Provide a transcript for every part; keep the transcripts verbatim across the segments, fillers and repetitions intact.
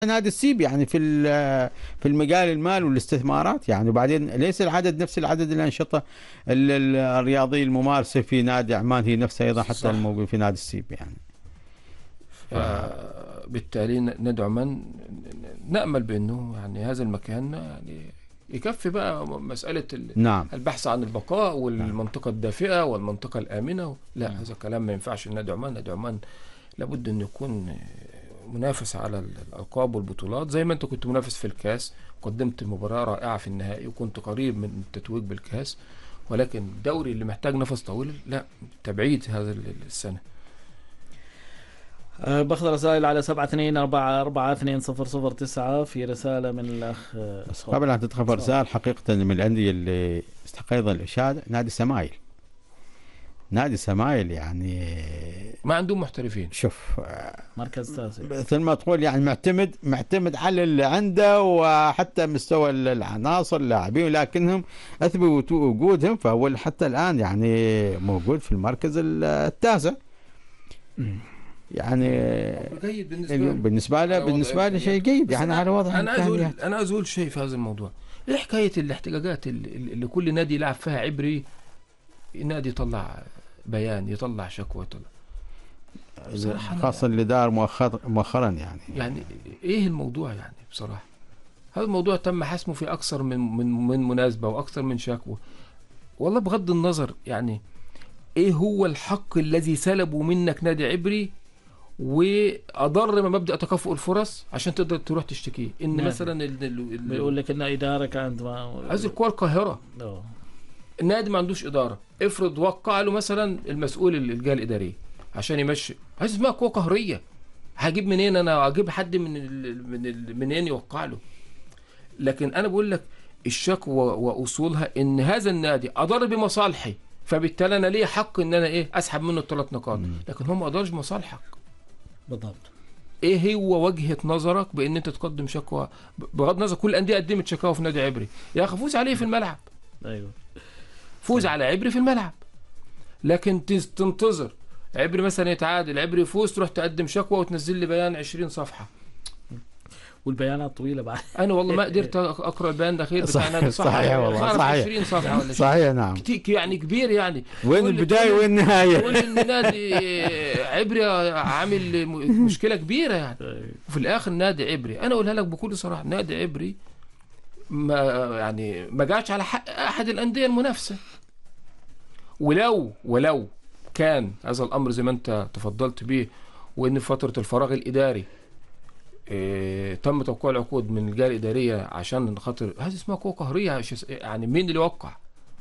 نادي السيب يعني في في المجال المال والاستثمارات يعني، وبعدين ليس العدد نفس العدد الأنشطة ال- ال- الرياضية الممارسة في نادي عمان هي نفسها أيضا حتى صح. الموجود في نادي السيب يعني. ف فبالتالي ندعو من نأمل بأنه يعني هذا المكان يعني يكفي بقى مسألة ال- نعم. البحث عن البقاء نعم. والمنطقة الدافئة والمنطقة الآمنة. لا، مم. هذا كلام ما ينفعش. نادي عمان نادي عمان لابد أن يكون منافس على الألقاب والبطولات، زي ما أنت كنت منافس في الكاس، قدمت مباراة رائعة في النهائي وكنت قريب من التتويج بالكاس، ولكن الدوري اللي محتاج نفس طويل لا، تبعيد هذا السنة. أه باخذ رسائل على سبعة اثنين أربعة أربعة اثنين صفر صفر تسعة. في رسالة من الأخ بس قبل أن تدخل في رسائل، حقيقة من الأندية اللي استحق أيضا الإشادة نادي سمايل. نادي سمايل يعني ما عندهم محترفين. شوف مركز تاسع مثل ما تقول يعني معتمد معتمد على اللي عنده، وحتى مستوى العناصر اللاعبين، لكنهم اثبتوا وجودهم، فهو حتى الان يعني موجود في المركز التاسع يعني. جيد بالنسبة له. بالنسبه له بالنسبه له شيء جيد يعني على وضع انا عايز اقول الامكانيات. انا عايز اقول شيء في هذا الموضوع. ايه حكايه الاحتجاجات اللي, اللي كل نادي يلعب فيها عبري، نادي يطلع بيان، يطلع شكوى، يطلع خاصه اللي دار مؤخر مؤخرا يعني. يعني ايه الموضوع يعني بصراحه؟ هذا الموضوع تم حسمه في اكثر من من من مناسبه واكثر من شكوى. والله بغض النظر يعني ايه هو الحق الذي سلبوا منك نادي عبري واضر من مبدا تكافؤ الفرص عشان تقدر تروح تشتكيه؟ ان نعم. مثلا ال- ال- ال- بيقول لك إن إدارة كانت ما عايز الكوره القاهره، أوه. النادي ما عندوش اداره، افرض وقع له مثلا المسؤول الجهه الاداريه عشان يمشي، عايز اسمها قوه قهريه. هجيب منين انا؟ اجيب حد من ال من ال منين يوقع له؟ لكن انا بقول لك الشكوى واصولها ان هذا النادي اضر بمصالحي، فبالتالي انا ليه حق ان انا ايه اسحب منه الثلاث نقاط. لكن هو ما اضرش بمصالحك. بالضبط. ايه هو وجهه نظرك بان انت تقدم شكوى؟ بغض النظر كل الانديه قدمت شكاوى في نادي عبري، يا اخي فوز عليه في الملعب، أيوه فوز على عبري في الملعب. لكن تز- تنتظر عبري مثلا يتعادل، عبري يفوز، تروح تقدم شكوى وتنزل لي بيان عشرين صفحه. والبيانات طويلة بعد. انا والله ما قدرت اقرا البيان الاخير بتاع صحيح نادي صحيح والله صحيح عشرين صفحه ولا شيء. صحيح نعم. كتير يعني كبير يعني. وين تقول لي- البدايه تقول وين لي- النهايه؟ تقول لي ان نادي عبري عامل م- مشكله كبيره يعني، وفي الاخر نادي عبري. انا اقولها لك بكل صراحه، نادي عبري ما يعني ما جاش على حق احد الانديه المنافسه. ولو ولو كان هذا الامر زي ما انت تفضلت به، وان في فتره الفراغ الاداري إيه تم توقيع العقود من الجهه الاداريه عشان خاطر هذه اسمها قوه قهريه. يعني مين اللي وقع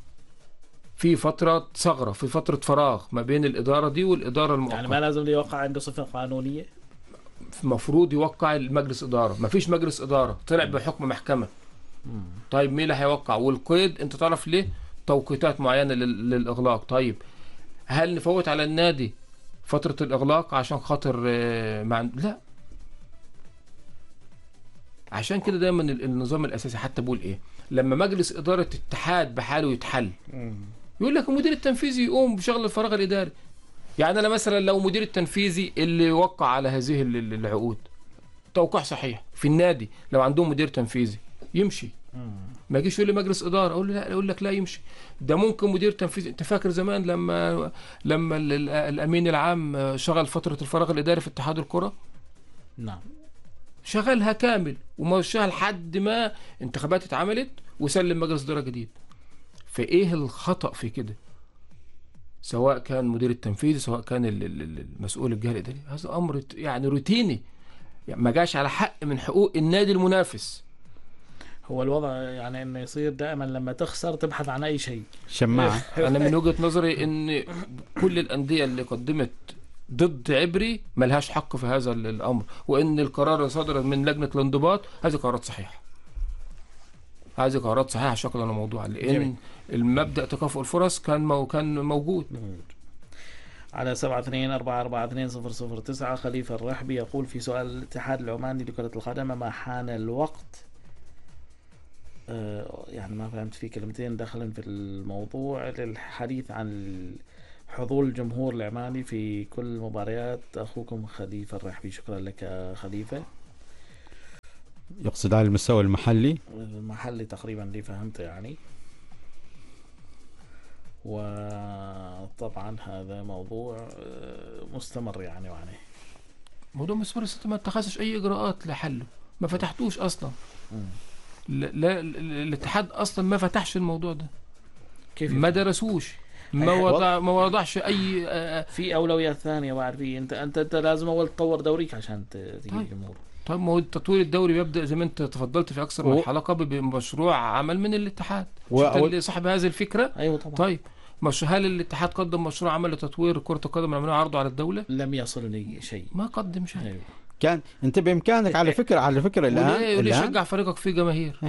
في فتره ثغره، في فتره فراغ ما بين الاداره دي والاداره المؤقته؟ يعني ما لازم يوقع عنده صفة قانونية. المفروض يوقع المجلس اداره، ما فيش مجلس اداره، طلع بحكم محكمه. طيب مين اللي هيوقع؟ والقيد انت تعرف ليه توقيتات معينه لل- للاغلاق. طيب هل نفوت على النادي فتره الاغلاق عشان خاطر آه، مع لا. عشان كده دايما ال- النظام الاساسي حتى بقول ايه، لما مجلس اداره اتحاد بحاله يتحل، يقول لك المدير التنفيذي يقوم بشغل الفراغ الاداري. يعني انا مثلا لو مدير التنفيذي اللي وقع على هذه ال- ال- العقود توقيع صحيح في النادي، لو عندهم مدير تنفيذي يمشي، ما يجيش يقول لي مجلس اداره، اقول له لا، يقول لك لا يمشي. ده ممكن مدير تنفيذي. انت فاكر زمان لما لما ال- ال- الامين العام شغل فتره الفراغ الاداري في اتحاد الكره، نعم. شغلها كامل ومشاها لحد ما انتخابات اتعملت وسلم مجلس اداره جديد. فايه الخطا في كده؟ سواء كان مدير التنفيذي سواء كان ال- ال- ال- المسؤول الجهه الاداري، هذا امر ت- يعني روتيني، يعني ما جاش على حق من حقوق النادي المنافس. هو الوضع يعني انه يصير دائما لما تخسر تبحث عن اي شيء. شماعه. انا من وجهه نظري ان كل الانديه اللي قدمت ضد عبري ملهاش حق في هذا ال- الامر، وان القرار اللي صدر من لجنه الانضباط هذه قرارات صحيحه. هذه قرارات صحيحه شكلا وموضوعا، لان جميل. المبدا تكافؤ الفرص كان مو كان موجود. على سبعة اثنين أربعة أربعة اثنين صفر صفر تسعة. خليفة الرحبي يقول في سؤال الاتحاد العماني لكرة القدم، ما حان الوقت؟ آه يعني ما فهمت في كلمتين دخلا في الموضوع، للحديث عن حضور الجمهور العماني في كل مباريات. أخوكم خليفة الرحبي. شكرا لك خليفة. يقصد على المستوى المحلي. المحلي تقريبا اللي فهمته يعني. وطبعا هذا موضوع آه، مستمر يعني يعني موضوع مستمر، ما اتخذش اي اجراءات لحله، ما فتحتوش اصلا. مم. لا, لا الاتحاد اصلا ما فتحش الموضوع ده، كيف ما درسوش، ما أي وضع ما وضعش اي آه، في اولويات ثانيه بعد. في انت انت انت لازم اول تطور دوريك عشان ت- تجيب طيب. جمهور. طيب ما هو التطوير الدوري بيبدا زي ما انت تفضلت في اكثر من و- حلقه بمشروع عمل من الاتحاد. و- انت و- اللي صاحب هذه الفكره. ايوه طبعا. طيب مش هل الاتحاد قدم مشروع عمل لتطوير كره القدم عملوه عرضه على الدوله؟ لم يصلني شيء. ما قدم شيء. ايوه. كان انت بامكانك على فكره على فكره الان وليه وليه الآن شجع فريقك فيه جماهير؟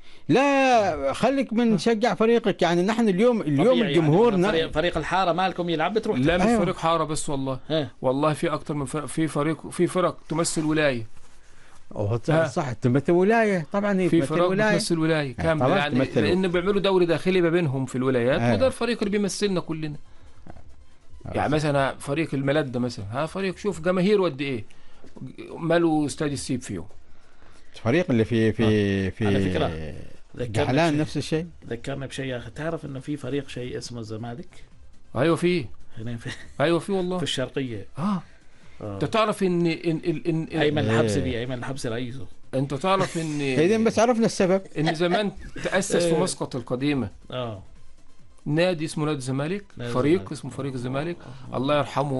لا خليك من شجع فريقك. يعني نحن اليوم اليوم طبيعي الجمهور يعني نا- فريق, فريق الحاره مالكم يلعب بتروح. لا مش أيوة. فريق حاره بس والله. ها. والله في اكتر من فرق، في فريق في فرق تمثل ولايه، أوه، ها. صح تمثل ولايه طبعا. هي في تمثل فرق ولايه. بتمثل ولايه كامله طبعاً يعني، تمثل. لان بيعملوا دوري داخلي ما بينهم في الولايات، أيوة. وده الفريق اللي بيمثلنا كلنا. يعني مثلا فريق الملد مثلا، ها فريق شوف جماهير قد ايه، ماله استاد السيب فيهم. الفريق اللي في في في على فكرة، ذكرني جعلان بشيء. نفس الشيء. ذكرني بشيء يا اخي. تعرف انه في فريق شيء اسمه الزمالك ايوه في هنا في, ايوه في في والله. الشرقيه. اه آه. انت تعرف ان ان ان, إن, إن ايمن إيه. الحبسي ايمن الحبسي رئيسه. انت تعرف ان اذا بس عرفنا السبب. ان زمان تاسس في مسقط القديمه اه نادي اسمه نادي الزمالك، نادي فريق الزمالك. اسمه فريق الزمالك. الله يرحمه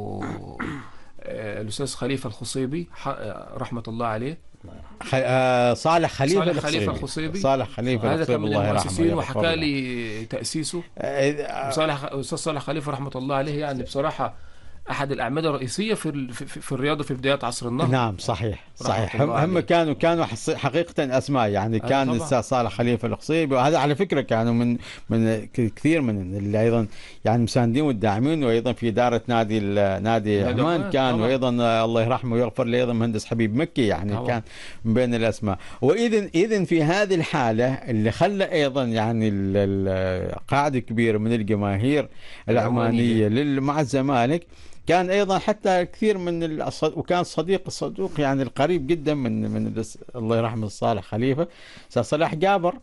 آه، الاستاذ خليفه الخصيبي ح- آه، رحمه الله عليه. خ... آه صالح خليفه صالح الخصيبي. خليفة الخصيبي. صالح خليفه هذا كان الخصيبي من الله المؤسسين يرحمه وحكى ويغفر له. لي تاسيسه. آه، صالح استاذ صالح خليفه رحمه الله عليه، يعني بصراحه احد الاعمده الرئيسيه في ال- في, في في الرياضه في بدايات عصر النهضه. نعم صحيح صحيح. رحمة هم, الله هم عليه. كانوا كانوا حص- حقيقة أسماء يعني. أيوة كان طبعاً. الأستاذ صالح خليفة الخصيبي، وهذا على فكرة كانوا من من ك- كثير من اللي أيضا يعني مساندين والداعمين. وأيضا في إدارة نادي ال- نادي نادي عمان عمان كان. طبعاً. وأيضا آه، الله يرحمه ويغفر له أيضا مهندس حبيب مكي يعني طبعاً. كان من بين الأسماء. وإذن إذن في هذه الحالة اللي خلى أيضا يعني ال- ال- قاعدة كبيرة من الجماهير العمانية لل- مع الزمالك. كان ايضا حتى كثير من الصد... وكان صديق الصدوق يعني القريب جدا من من الس- الله يرحمه صالح خليفه استاذ صلاح جابر.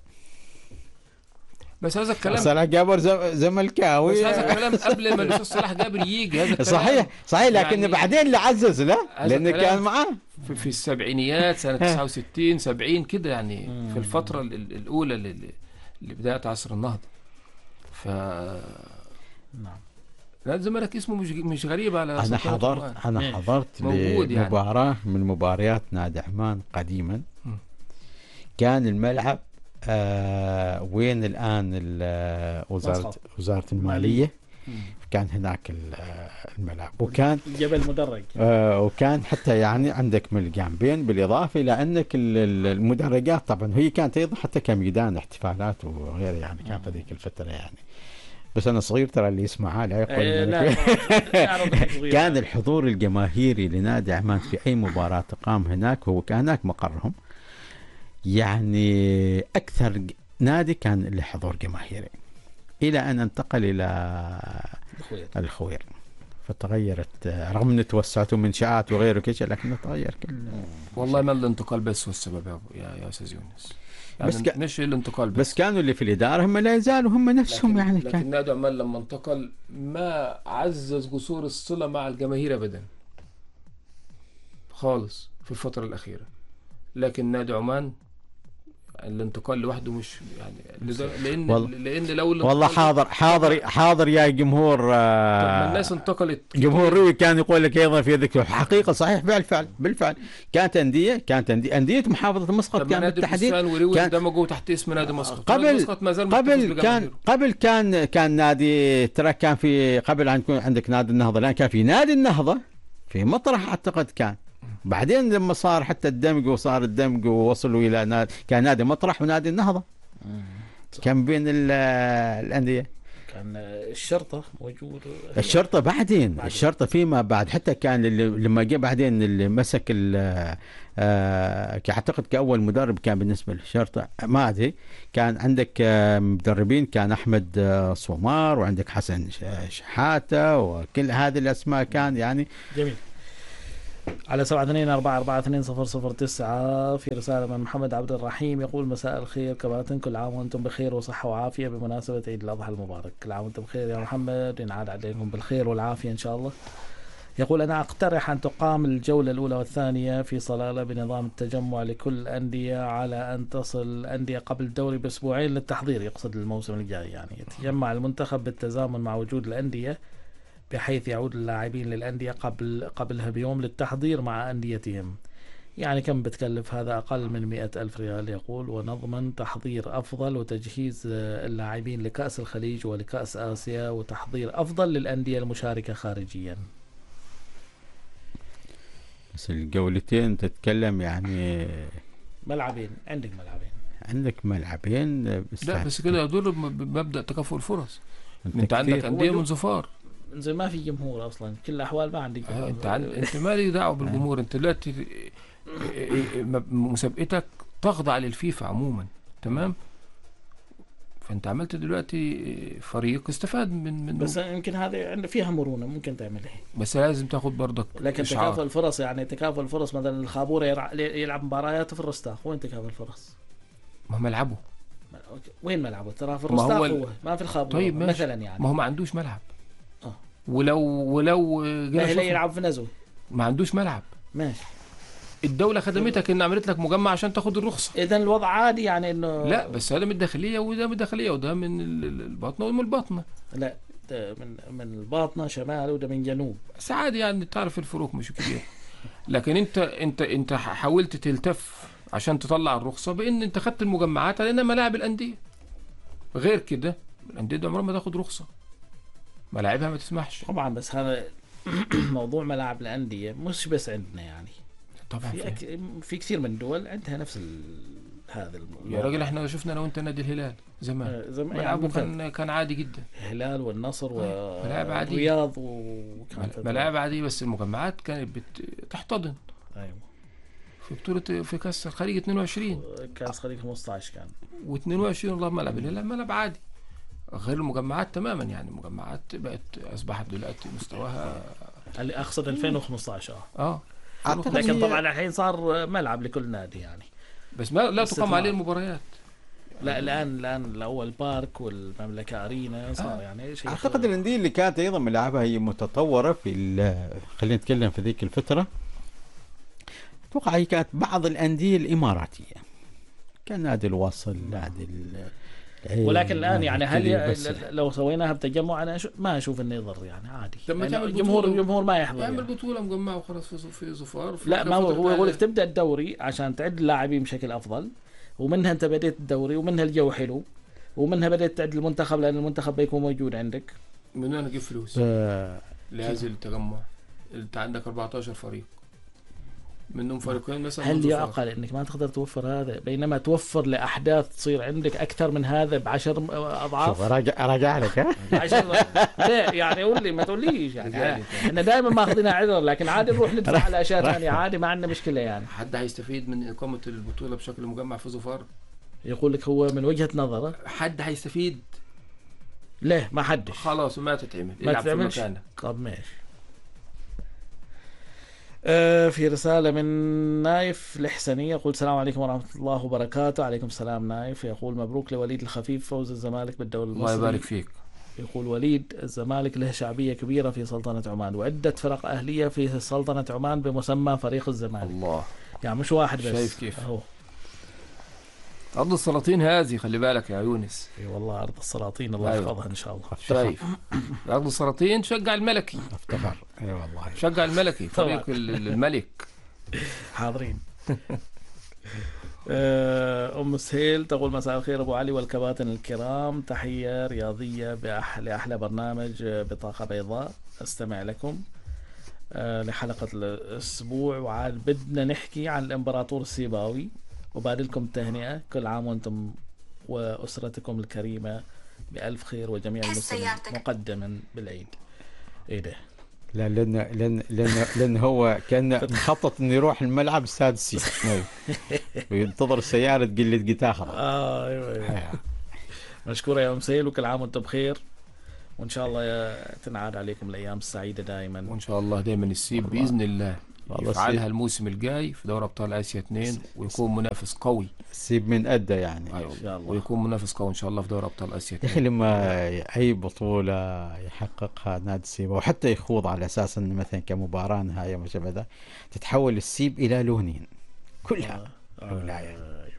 بس هذا الكلام صلاح جابر زم... زملكاوي. بس هذا الكلام قبل ما الاستاذ صلاح جابر يجي. هذا الكلام صحيح صحيح لكن يعني بعدين اللي عزز له هذا لانه الكلام كان معاه. في, في السبعينيات سنه تسعة وستين سبعين كده يعني، في الفتره ال- ال- الاولى ل- ل- لبدايه عصر النهضه. ف نعم. نادي الزمالك اسمه مش مش غريب على انا سلطنة حضرت عمان. انا ماشي. حضرت موجود يعني. لمباراه من مباريات نادي عمان قديما. م. كان الملعب آه وين الان ال- وزاره مسقط. وزاره الماليه. مم. كان هناك ال- الملعب وكان جبل مدرج. آه وكان حتى يعني عندك من الجانبين بالاضافه الى انك ال- ال- المدرجات طبعا هي كانت ايضا حتى كميدان احتفالات وغيره يعني كان في ذيك الفتره يعني. بس انا صغير ترى اللي يسمعها لا يقول إيه، إنك- لا نعرف إنك صغير. كان الحضور الجماهيري لنادي عمان في اي مباراه تقام هناك هو كان هناك مقرهم. يعني اكثر ج- نادي كان له حضور جماهيري الى ان انتقل الى أخويا. الخوير. فتغيرت رغم ان توسعت منشآت وغيره كذا لكن تغير كل. والله ما الانتقال بس هو السبب يا أبو- يا يا استاذ يونس. يعني بس ك- مش الانتقال بس, بس كانوا اللي في الاداره هم لا يزالوا هم نفسهم لكن يعني لكن كان. نادي عمان لما انتقل ما عزز جسور الصله مع الجماهير ابدا خالص في الفتره الاخيره. لكن نادي عمان الانتقال لوحده مش يعني لذا- لان والله- لان لو الانتقال والله حاضر حاضر حاضر يا جمهور طب ما آه الناس انتقلت جمهور روي كان يقول لك ايضا في ذكر حقيقه صحيح بالفعل بالفعل كانت انديه كانت انديه انديه محافظه مسقط طب ما كان نادي بالتحديد الفستان وريوي كان- دمجوا تحت اسم نادي مسقط. قبل- نادي مسقط ما زال محتفظ قبل كان بجماهيره. قبل كان كان نادي ترى كان في قبل ان يكون عندك نادي النهضه الان كان في نادي النهضه في مطرح اعتقد كان. بعدين لما صار حتى الدمج وصار الدمج ووصلوا الى نادي كان نادي مطرح ونادي النهضه مم. كان بين ال- الانديه. كان الشرطه موجود. الشرطه بعدين بعدين. الشرطه فيما بعد حتى كان اللي لما جاء بعدين اللي مسك ال- آه، اعتقد كاول مدرب كان بالنسبه للشرطه ما ادري. كان عندك آه، مدربين كان احمد آه، صومار وعندك حسن ش- شحاته وكل هذه الاسماء كان يعني. جميل. على سبعة اثنين أربعة أربعة اثنين صفر صفر تسعة في رسالة من محمد عبد الرحيم يقول مساء الخير كباتن، كل عام وأنتم بخير وصحة وعافية بمناسبة عيد الأضحى المبارك. كل عام وأنتم بخير يا محمد، ينعاد عليكم بالخير والعافية إن شاء الله. يقول أنا أقترح أن تقام الجولة الأولى والثانية في صلالة بنظام التجمع لكل الأندية، على أن تصل الأندية قبل الدوري بأسبوعين للتحضير، يقصد الموسم الجاي يعني. يتجمع المنتخب بالتزامن مع وجود الأندية، بحيث يعود اللاعبين للأندية قبل قبلها بيوم للتحضير مع أنديتهم. يعني كم بتكلف هذا؟ أقل من مئة ألف ريال يقول، ونضمن تحضير أفضل وتجهيز اللاعبين لكأس الخليج ولكأس آسيا، وتحضير أفضل للأندية المشاركة خارجيا. بس الجولتين تتكلم يعني ملعبين، عندك ملعبين عندك ملعبين بس لا بس كده دول بمبدأ تكافؤ الفرص. انت عندك أندية من زفار، زي ما في جمهور اصلا، كل الاحوال ما عندك آه انت عن... انت مالي دعوه بالجمهور. انت دلوقتي مسابقتك تخضع للفيفا عموما، تمام؟ فانت عملت دلوقتي فريق استفاد من من بس يمكن هذه عند فيها مرونه ممكن تعملها، بس لازم تاخد برضك لكن إشعار. تكافؤ الفرص يعني تكافؤ الفرص مثلا الخابوره يلعب مباريات في الرستاخ، وين تكافؤ الفرص؟ ما هم ملعبه، وين ملعبه؟ ترى في الرستاخ هو, هو ما في الخابوره. طيب مثلا يعني ما هو ما عندوش ملعب. اه ولو ولو جاي يلعب في نزوه ما عندوش ملعب. ماشي، الدولة خدمتك ان عملت لك مجمع عشان تاخد الرخصة. اذا الوضع عادي يعني انه لا بس هذا من الداخلية وده من الداخلية وده من الباطنة وده من الباطنة. لا ده من من الباطنة شمال وده من جنوب. بس عادي يعني تعرف الفروق مش كبير. لكن انت انت انت حاولت تلتف عشان تطلع الرخصة بان انت خدت المجمعات لانها ملاعب الاندية. غير كده الاندية دي عمرها ما تاخد رخصة، ملاعبها ما تسمحش. طبعا بس هذا موضوع ملاعب الاندية مش بس عندنا يعني، طبعا في أك... في كثير من الدول عندها نفس ال... هذا الموضوع. يا راجل احنا شفنا انا وانت نادي الهلال زمان آه زمان ملعبه كان كان عادي جدا، الهلال والنصر ملاعب عادية، والرياض وكانت ملاعب عادية، بس المجمعات كانت بتحتضن. ايوه في بطولة في كاس الخليج اثنين وعشرين، كاس الخليج خمسة عشر كان واثنين وعشرين والله ملعب الهلال ملعب عادي غير المجمعات تماما. يعني المجمعات بقت اصبحت دلوقتي مستواها اللي اقصد ألفين وخمسة عشر اه لكن طبعا الحين صار ملعب لكل نادي يعني، بس ما لا تقام عليه المباريات. لا الان الان الاول بارك والمملكه ارينا صار آه. يعني شيء. اعتقد الانديه اللي كانت ايضا ملاعبها هي متطوره في خلينا نتكلم في ذيك الفتره، اتوقع هي كانت بعض الانديه الاماراتيه، كان نادي الوصل، نادي ولكن الان يعني هل لو سويناها بتجمع انا ما اشوف انه يضر يعني عادي. يعني الجمهور الجمهور ما يحضر يعمل يعني. بطوله مجمعه وخلاص في في ظفار. لا ما هو هو يقول لك تبدا الدوري عشان تعد اللاعبين بشكل افضل، ومنها انت بديت الدوري، ومنها الجو حلو، ومنها بديت تعد المنتخب لان المنتخب بيكون موجود عندك. من وين اجيب فلوس آه لهذه التجمع؟ انت عندك أربعة عشر فريق منهم فريقين مثلا. هل يعقل انك ما تقدر توفر هذا بينما توفر لاحداث تصير عندك اكثر من هذا بعشر اضعاف؟ شوف راجع راجع لك ها ليه يعني قول لي ما تقوليش يعني احنا دائما ماخذينها عذر، لكن عادي نروح ندفع على اشياء ثانيه عادي ما عندنا مشكله يعني. حد هيستفيد من اقامه البطوله بشكل مجمع في ظفار؟ يقول لك هو من وجهه نظره حد هيستفيد؟ ليه ما حدش؟ خلاص ما تتعمل، ما تتعملش. طب ماشي. في رسالة من نايف الحسني يقول السلام عليكم ورحمة الله وبركاته. عليكم السلام نايف. يقول مبروك لوليد الخفيف فوز الزمالك بالدوري المصري. الله يبارك فيك. يقول وليد الزمالك له شعبية كبيرة في سلطنة عمان، وعدة فرق أهلية في سلطنة عمان بمسمى فريق الزمالك. الله يعني مش واحد بس. شايف كيف أهو. أرض السلاطين هذه خلي بالك يا يونس. اي والله أرض السلاطين الله أيوة. يحفظها إن شاء الله. شايف أرض السلاطين شجع الملكي. افتخر اي والله شجع الملكي فريق الملك. حاضرين. أم سهيل تقول مساء الخير أبو علي والكباتن الكرام، تحية رياضية بأحلى أحلى برنامج بطاقة بيضاء، أستمع لكم لحلقة الأسبوع، وعاد بدنا نحكي عن الإمبراطور السيباوي، وبادلكم التهنئة، كل عام وأنتم وأسرتكم الكريمة بألف خير وجميع المسلمين مقدما بالعيد. إيه ده؟ لا لأن لأن لأن لأن هو كان مخطط إنه يروح الملعب السادسي وينتظر السيارة تقل لقيتها خلاص. آه أيوة أيوة. مشكورة يا أم سهيل، وكل عام وأنتم بخير، وإن شاء الله تنعاد عليكم الأيام السعيدة دائما، وإن شاء الله دائما السيب بإذن الله والله يفعلها السيب- الموسم الجاي في دوري ابطال اسيا اثنين ويكون منافس قوي. السيب من أدى يعني. ايوه إن شاء الله. ويكون منافس قوي ان شاء الله في دوري ابطال اسيا يا أخي اثنين. لما أي بطولة يحققها نادي السيب وحتى يخوض على أساس أن مثلا كمباراة نهائية ما شابه ذا، تتحول السيب إلى لونين كلها ولاية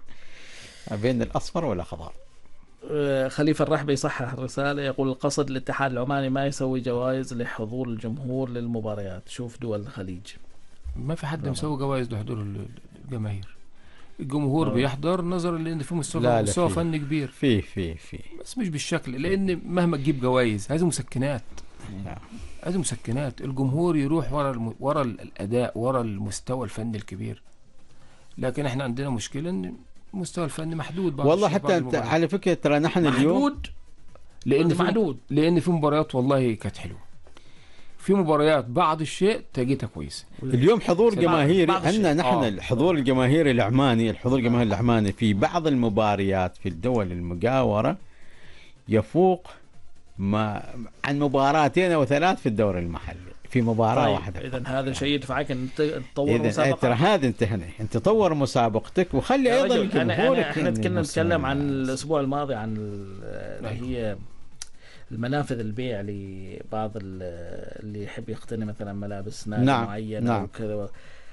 بين الأصفر والأخضر. آه، خليفة الرحبي يصحح الرسالة، يقول القصد الاتحاد العماني ما يسوي جوائز لحضور الجمهور للمباريات، شوف دول الخليج. ما في حد مسوي جوائز لحضور الجماهير. الجمهور آه. بيحضر نظرا لان في لا، مستوى لا، مستوى في. فني كبير، في في في بس مش بالشكل. لان مهما تجيب جوائز هذه مسكنات، نعم. هذه مسكنات. الجمهور يروح ورا الم... ورا الاداء، ورا المستوى الفني الكبير. لكن احنا عندنا مشكله ان المستوى الفني محدود. بعض والله الشيء- بعض حتى أنت المباريات. على فكرة ترى نحن اليوم محدود لان في محدود. لان في مباريات والله كانت حلوه، في مباريات بعض الشيء تجيتها كويسه. اليوم حضور بعض- جماهيري بعض الشيء. عندنا نحن آه. الحضور الجماهيري العماني، الحضور الجماهيري العماني في بعض المباريات في الدول المجاورة يفوق ما عن مباراتين او ثلاث في الدوري المحلي في مباراة طيب واحدة. اذا هذا شيء يدفعك ان ت- تطور إذا ترى مسابقة. هذا انت هنا انت طور مسابقتك وخلي يا ايضا رجل، أنا- الجمهور أنا- احنا يكون كنا مسؤول. نتكلم عن الاسبوع الماضي عن ال- اللي أيوة. هي المنافذ البيع لبعض ال- اللي يحب يقتني مثلا ملابس نادي نعم، معين نعم. او كذا.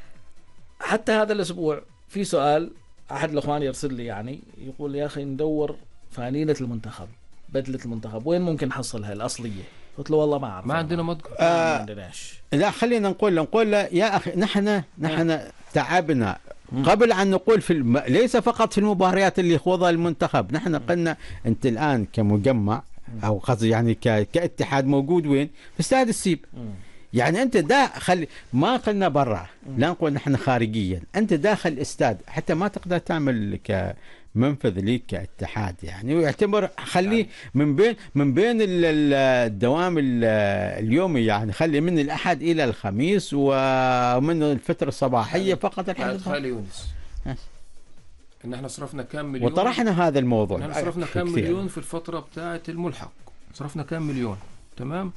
حتى هذا الاسبوع في سؤال احد الاخوان يرسل لي، يعني يقول يا اخي ندور فانيلة المنتخب، بدلة المنتخب، وين ممكن نحصلها الاصلية؟ قلت له والله ما اعرف. ما عندنا متجر. ما آه. عندناش. لا خلينا نقول نقول له يا اخي نحن نحن تعبنا قبل ان نقول في الم... ليس فقط في المباريات اللي يخوضها المنتخب. نحن قلنا انت الان كمجمع او قصدي يعني ك... كاتحاد موجود وين؟ في استاد السيب. مم. يعني انت داخل ما قلنا برا، لا نقول نحن خارجيا، انت داخل الاستاد حتى ما تقدر تعمل كمنفذ ليك كاتحاد يعني، ويعتبر خليه من بين من بين ال- ال- الدوام ال- اليومي يعني، خلي من الاحد الى الخميس ومن الفتره الصباحيه فقط الحد الظهر. خالي يونس ها. ان احنا صرفنا كام مليون. وطرحنا هذا الموضوع احنا صرفنا كام كثير. مليون في الفتره بتاعه الملحق، صرفنا كام مليون. تمام.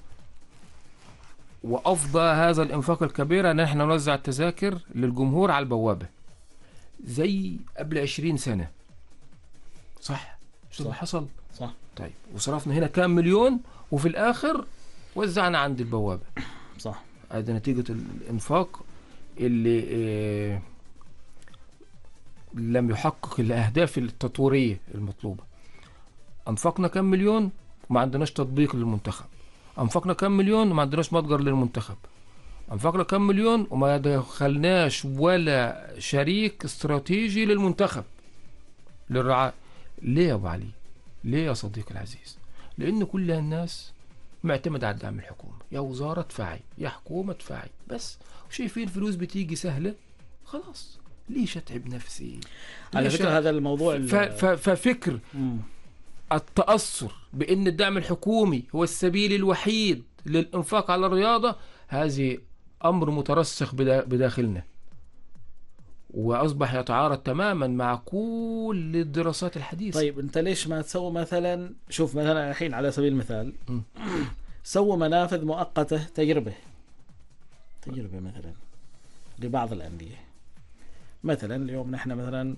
وافضى هذا الانفاق الكبير ان احنا نوزع التذاكر للجمهور على البوابه زي قبل عشرين سنه. صح شو اللي صح. حصل؟ صح. طيب وصرفنا هنا كام مليون وفي الاخر وزعنا عند البوابه. صح. هذا نتيجه الانفاق اللي آه لم يحقق الاهداف التطويريه المطلوبه. انفقنا كام مليون وما عندناش تطبيق للمنتخب. انفقنا كام مليون وما عندناش متجر للمنتخب. انفقنا كام مليون وما دخلناش ولا شريك استراتيجي للمنتخب للرعاية. ليه يا ابو علي؟ ليه يا صديقي العزيز؟ لان كل الناس معتمد على دعم الحكومه، يا وزاره ادفعي يا حكومه ادفعي بس، وشايفين الفلوس بتيجي سهله خلاص. ليش اتعب نفسي؟ على ليش فكرة هذا الموضوع ف... ف... ففكر مم. التأثر بأن الدعم الحكومي هو السبيل الوحيد للإنفاق على الرياضة، هذه أمر مترسخ بدا- بداخلنا وأصبح يتعارض تماما مع كل الدراسات الحديثة. طيب انت ليش ما تسوي مثلا، شوف مثلا الحين على سبيل المثال م. سووا منافذ مؤقتة تجربة تجربة مثلا لبعض الأندية. مثلا اليوم نحن مثلا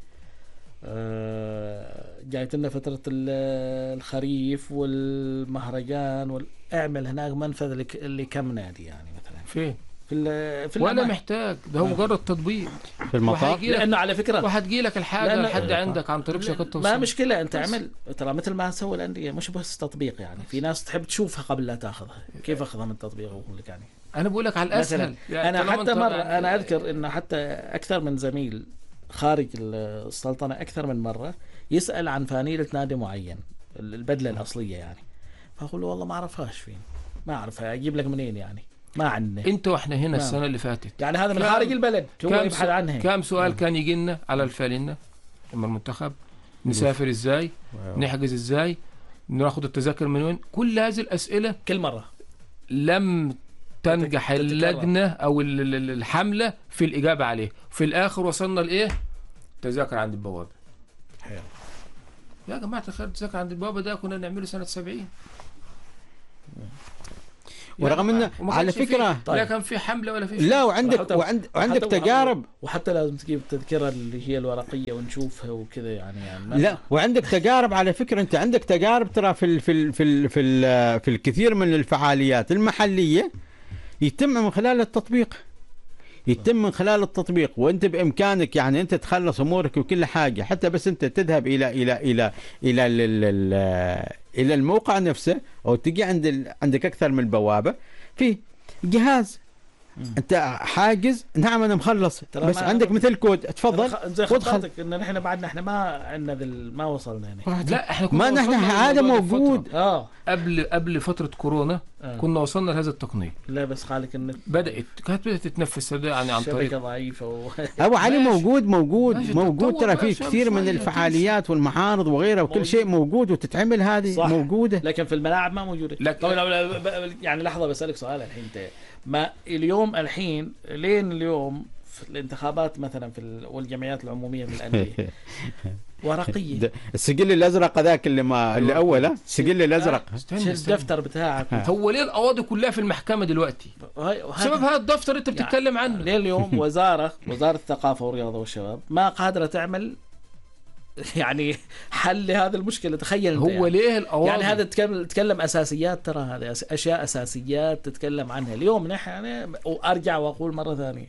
آه، جايت لنا فترة ال- الخريف والمهرجان وال... اعمل هناك منفذ لك... لكم نادي يعني مثلا فين؟ في ال... في ولا الأماكن. محتاج، ده هو مجرد تطبيق. في المطار وهيجي لك لأنه على فكرة وهتجي لك الحاجة لأنه- لحد عندك عن طريق شركة توصيل. ما مشكلة انت بس. اعمل ترى مثل ما تسوي الأندية، مش بس تطبيق يعني. في ناس تحب تشوفها قبل لا تاخذها، كيف اخذها من التطبيق اقول لك يعني. أنا بقول لك على مثلا الأسهل يعني انا طالما حتى أنت مرة يعني- انا اذكر انه حتى اكثر من زميل خارج السلطنة اكثر من مرة يسأل عن فانيلة نادي معين، البدلة الأصلية يعني، فاقول له والله ما اعرفهاش فين، ما اعرفها، اجيب لك منين يعني، ما عندنا أنت وإحنا هنا نعم. السنة اللي فاتت يعني. هذا من كم- خارج البلد هو كم يبحث سو- عنها. كم سؤال كان يجي لنا على الفالنة اما المنتخب نسافر ازاي، نحجز ازاي، ناخد التذاكر من وين. كل هذه الأسئلة كل مرة لم تنجح تتكرر. اللجنة أو ال- ال- الحملة في الإجابة عليه. في الآخر وصلنا لإيه؟ تذاكر عند البوابة. حلو. يا جماعة تخيل تذاكر عند البوابة ده كنا نعمله سنة سبعين. ورغم انه على فكره لا كان في حمله ولا في لا وعندك وعند وعندك تجارب، وحتى لازم تجيب التذكره اللي هي الورقيه ونشوفها وكذا يعني, يعني لا وعندك تجارب على فكره. انت عندك تجارب ترى في ال في ال في ال في, ال في الكثير من الفعاليات المحليه يتم من خلال التطبيق، يتم من خلال التطبيق، وانت بامكانك يعني انت تخلص امورك وكل حاجه، حتى بس انت تذهب الى الى الى الى الى, إلى الموقع نفسه، او تجي عند عندك اكثر من بوابه في جهاز انت حاجز. نعم انا مخلص بس عندك مثل كود تفضل وادخل. ان نحن بعدنا احنا ما عندنا ما وصلنا يعني. لا احنا ما نحن هذا موجود اه قبل قبل فتره كورونا آه. كنا وصلنا لهذا التقنيه. لا بس خالك ان بدات كانت بدات تتنفس يعني عن طريق شبكه ضعيفه و... ابو علي موجود موجود موجود ترى في كثير من الفعاليات والمعارض وغيرها وكل شيء موجود وتتعمل هذه صح. موجوده لكن في الملاعب ما موجوده. لكن... يعني لحظه بسالك سؤال الحين انت ما اليوم الحين لين اليوم في الانتخابات مثلا في ال... والجمعيات العموميه في الانديه ورقيه السجل الازرق هذاك اللي ما اللي اوله السجل الازرق شيل الدفتر بتاعك. هو ليه القواضي كلها في المحكمه دلوقتي بسبب هذا الدفتر انت بتتكلم عنه؟ ليه اليوم وزاره وزاره الثقافه والرياضه والشباب ما قادره تعمل يعني حل لهذا المشكله؟ تخيل هو يعني. ليه القواضي يعني هذا تتكلم اساسيات، ترى هذه اشياء اساسيات تتكلم عنها اليوم نحن يعني. وارجع واقول مره ثانيه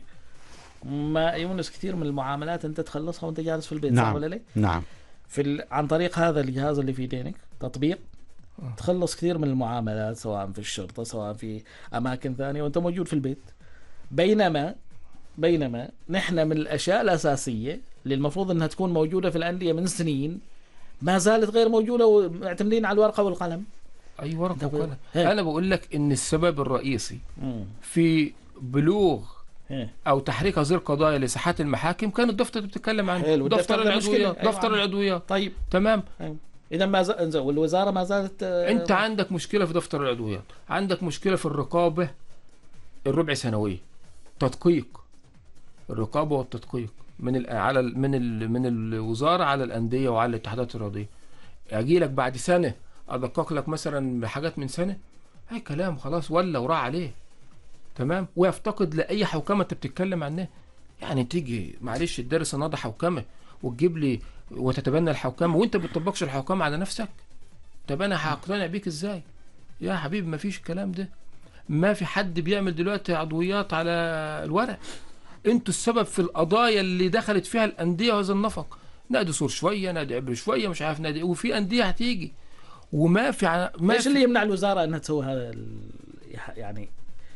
ما يونس كثير من المعاملات انت تخلصها وانت جالس في البيت. نعم. ولا ليه؟ نعم في ال... عن طريق هذا الجهاز اللي في يدينك تطبيق تخلص كثير من المعاملات سواء في الشرطه سواء في اماكن ثانيه وانت موجود في البيت. بينما بينما نحن من الاشياء الاساسيه اللي المفروض انها تكون موجوده في الانديه من سنين ما زالت غير موجوده ومعتمدين على الورقه والقلم. اي ورقه وقلم. انا بقول لك ان السبب الرئيسي مم. في بلوغ هي. او تحريك هذه القضايا لساحات المحاكم كان الدفتر اللي بتتكلم عنه، دفتر العضويات. دفتر العضويات طيب تمام. اذا ما ز... والوزاره ما زالت آه... انت عندك مشكله في دفتر العضويات، عندك مشكله في الرقابه الربع سنويه، تدقيق الرقابه والتدقيق من ال... على ال... من ال... من الوزاره على الانديه وعلى الاتحادات الرياضيه. اجي لك بعد سنه ادقق لك مثلا حاجات من سنه، اي كلام خلاص ولا وراء عليه تمام، ويفتقد لاي حوكمه انت بتتكلم عنها. يعني تيجي معلش تدرس النهارده حوكمه وتجيب لي وتتبنى الحوكمه وانت ما بتطبقش الحوكمه على نفسك، طب انا هقتنع بيك ازاي يا حبيبي؟ ما فيش الكلام ده. ما في حد بيعمل دلوقتي عضويات على الورق. انتوا السبب في القضايا اللي دخلت فيها الانديه وهذا النفق. نادي صور شويه، نادي عبر شويه، مش عارف نادي، وفي انديه هتيجي وما في ع... ما ايش اللي يمنع الوزاره انها تسوي هذا ال... يعني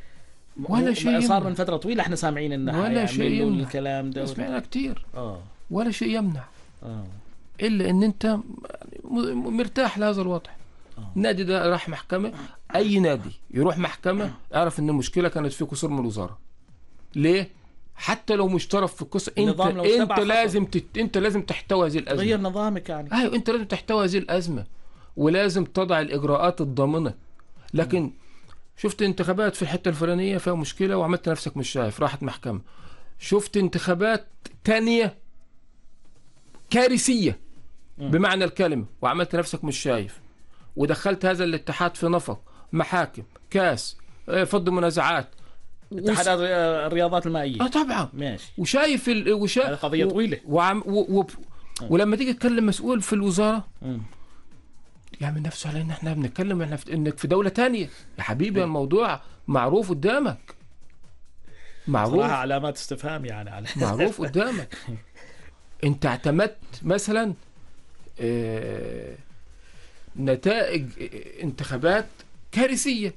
ولا شيء صار يمنع. من فتره طويله احنا سامعين انه ولا شيء يمنع الكلام ده سمعنا كتير اه ولا شيء يمنع اه الا ان انت مرتاح لهذا الوضع. النادي ده راح محكمه، اي نادي يروح محكمه اعرف ان المشكله كانت في قصور من الوزاره. ليه؟ حتى لو مش طرف في القصه انت انت لازم تت... انت لازم تحتوي هذه الازمه. غير نظامك يعني. ايوه انت لازم تحتوي هذه الازمه ولازم تضع الاجراءات الضامنه. لكن م. شفت انتخابات في الحته الفلانيه فيها مشكله وعملت نفسك مش شايف، راحت محكمه. شفت انتخابات تانية كارثيه م. بمعنى الكلمه وعملت نفسك مش شايف، ودخلت هذا الاتحاد في نفق، محاكم، كاس، فض منازعات، اتحاد وس... الرياضات المائيه. اه طبعا ماشي. وشايف ال... وشايف هذه قضيه طويله. وعم... و... و... ولما تيجي تكلم مسؤول في الوزاره م. يعمل نفسه على ان احنا بنتكلم احنا في... انك في دوله تانية. يا حبيبي م. الموضوع معروف قدامك، معروف صراحه علامات استفهام يعني على معروف قدامك. انت اعتمدت مثلا اه... نتائج انتخابات كارثيه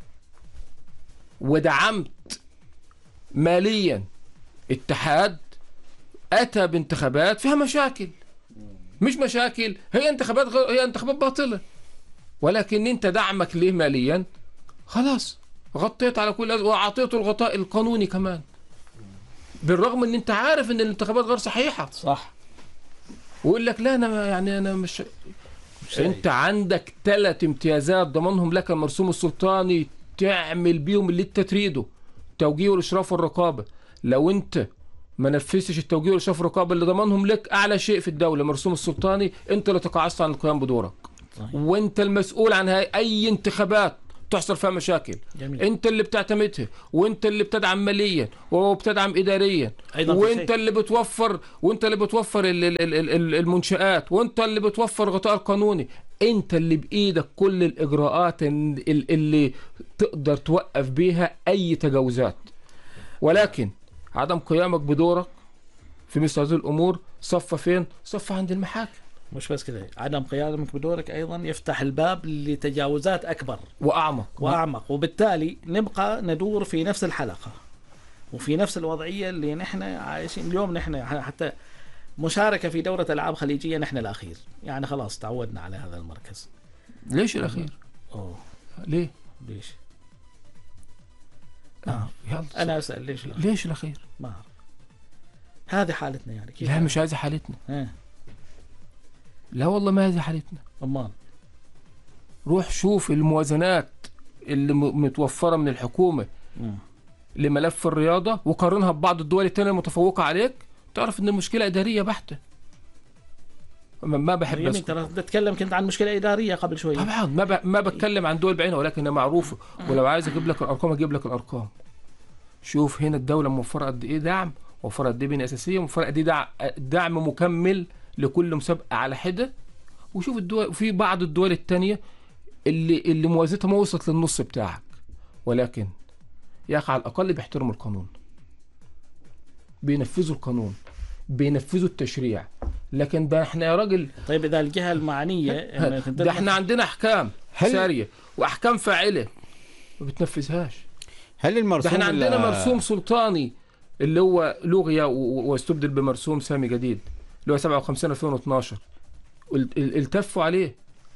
ودعمت ماليا اتحاد اتى بانتخابات فيها مشاكل. مش مشاكل، هي انتخابات غ... هي انتخابات باطله، ولكن انت دعمك ليه ماليا خلاص غطيت على كل واعطيته الغطاء القانوني كمان، بالرغم ان انت عارف ان الانتخابات غير صحيحه. صح. ويقول لك لا انا يعني انا مش شيء. انت عندك ثلاث امتيازات ضمنهم لك المرسوم السلطاني تعمل بيهم اللي انت تريده، توجيه والاشراف والرقابه. لو انت ما نفذتش التوجيه والاشراف والرقابه اللي ضمنهم لك اعلى شيء في الدوله مرسوم السلطاني، انت اللي تقاعست عن القيام بدورك. صحيح. وانت المسؤول عن هاي اي انتخابات تحصل فيها مشاكل. جميل. انت اللي بتعتمدها، وانت اللي بتدعم ماليا وبتدعم اداريا، وانت اللي بتوفر وانت اللي بتوفر ال- ال- ال- ال- المنشآت، وانت اللي بتوفر غطاء القانوني. انت اللي بايدك كل الاجراءات ال- اللي تقدر توقف بيها اي تجاوزات. ولكن عدم قيامك بدورك في مثل هذه الامور صفى فين؟ صفى عند المحاكم. مش بس كده، عدم قيامك بدورك ايضا يفتح الباب لتجاوزات اكبر واعمق واعمق، وبالتالي نبقى ندور في نفس الحلقه وفي نفس الوضعيه اللي نحن عايشين اليوم. نحن حتى مشاركه في دوره العاب خليجيه نحن الاخير، يعني خلاص تعودنا على هذا المركز. ليش الاخير؟ اوه ليه؟ ليش؟ آه. انا اسال ليش الأخير؟ ليش الاخير؟ ما اعرف. هذه حالتنا يعني كيف؟ لا مش هذه حالتنا. ها. لا والله ما هذه حالتنا. أمان. روح شوف الموازنات اللي م- متوفرة من الحكومة مم. لملف الرياضة وقارنها ببعض الدول التانية المتفوقة عليك، تعرف ان المشكلة إدارية بحتة. ما- ما بحب يمين أذكر. ترى بتتكلم كنت عن مشكله اداريه قبل شوي. طبعا ما ب... ما بتكلم عن دول بعينها، ولكنها معروفة. ولو عايز اجيب لك الارقام اجيب لك الارقام. شوف هنا الدولة موفرة قد ايه دعم، موفرة قد ايه بنية اساسية، موفرة قد ايه دعم... دعم مكمل لكل مسابقة على حدة. وشوف الدول في بعض الدول التانية اللي اللي موازنتها ما وصلت للنص بتاعك، ولكن يا اخي على الاقل بيحترموا القانون، بينفذوا القانون، بينفذوا التشريع. لكن ده احنا يا راجل، طيب اذا الجهه المعنيه ده احنا عندنا احكام هل- ساريه واحكام فاعله ما بتنفذهاش. هل ده المرسوم احنا عندنا ال- مرسوم سلطاني اللي هو لغي و- و- واستبدل بمرسوم سامي جديد اللي هو سبعة وخمسين ألفين واثناشر، ال- ال- التفوا عليه.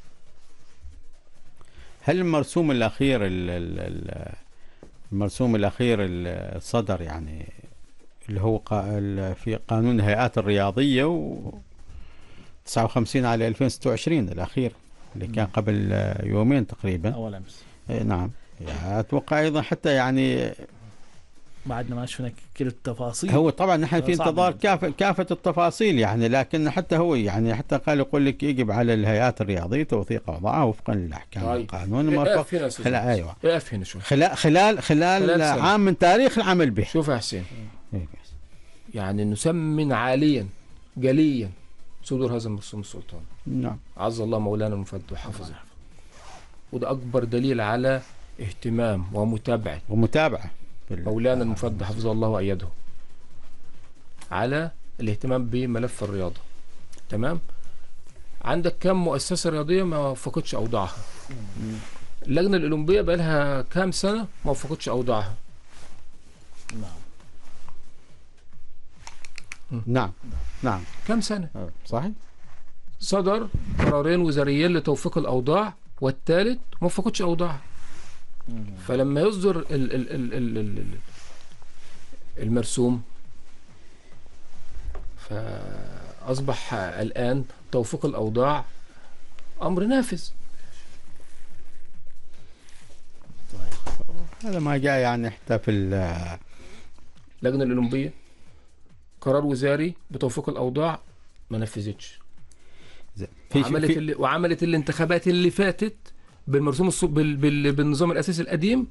هل المرسوم الاخير ال- ال- ال- المرسوم الاخير اللي صدر يعني اللي هو قا- ال- في قانون الهيئات الرياضيه و تسعة وخمسين على ألفين وستة وعشرين الاخير اللي كان قبل آه، يومين تقريبا. اول امس. إيه نعم. يعني اتوقع ايضا حتى يعني بعدنا ما شفنا كل التفاصيل. هو طبعا نحن في صعب انتظار جداً. كافة كافة التفاصيل يعني، لكن حتى هو يعني حتى قال يقول لك يجب على الهيئات الرياضية توثيق أوضاعها وفقا للأحكام طيب. والقانون المرفق اقف هنا يا أستاذ خلال مهندس. أيوة اقف هنا شوي. خلال خلال خلال, خلال سنة. عام من تاريخ العمل به. شوف يا حسين، إيه. يعني نسمن عاليا جليا صدور هذا المرسوم السلطاني. نعم. عز الله مولانا المفد وحفظه. وده أكبر دليل على اهتمام ومتابعة ومتابعة بال- مولانا المفد حفظه الله وأيده على الاهتمام بملف الرياضة. تمام. عندك كم مؤسسة رياضية ما وفقتش أوضاعها؟ اللجنة الأولمبية بقى لها كام سنة ما وفقتش أوضاعها؟ نعم نعم كام سنة؟ آه، صحيح. صدر قرارين وزاريين لتوفيق الأوضاع، والثالث ما وفقتش أوضاعها. فلما يصدر ال ال ال ال ال ال المرسوم، فأصبح الآن توفيق الأوضاع أمر نافذ. هذا ما جاء يعني حتى في ال- اللجنة الأولمبية قرار وزاري بتوفيق الأوضاع ما نفذتش. في وعملت في اللي وعملت الانتخابات اللي فاتت بالمرسوم الص... بال... بال... بالنظام الأساسي القديم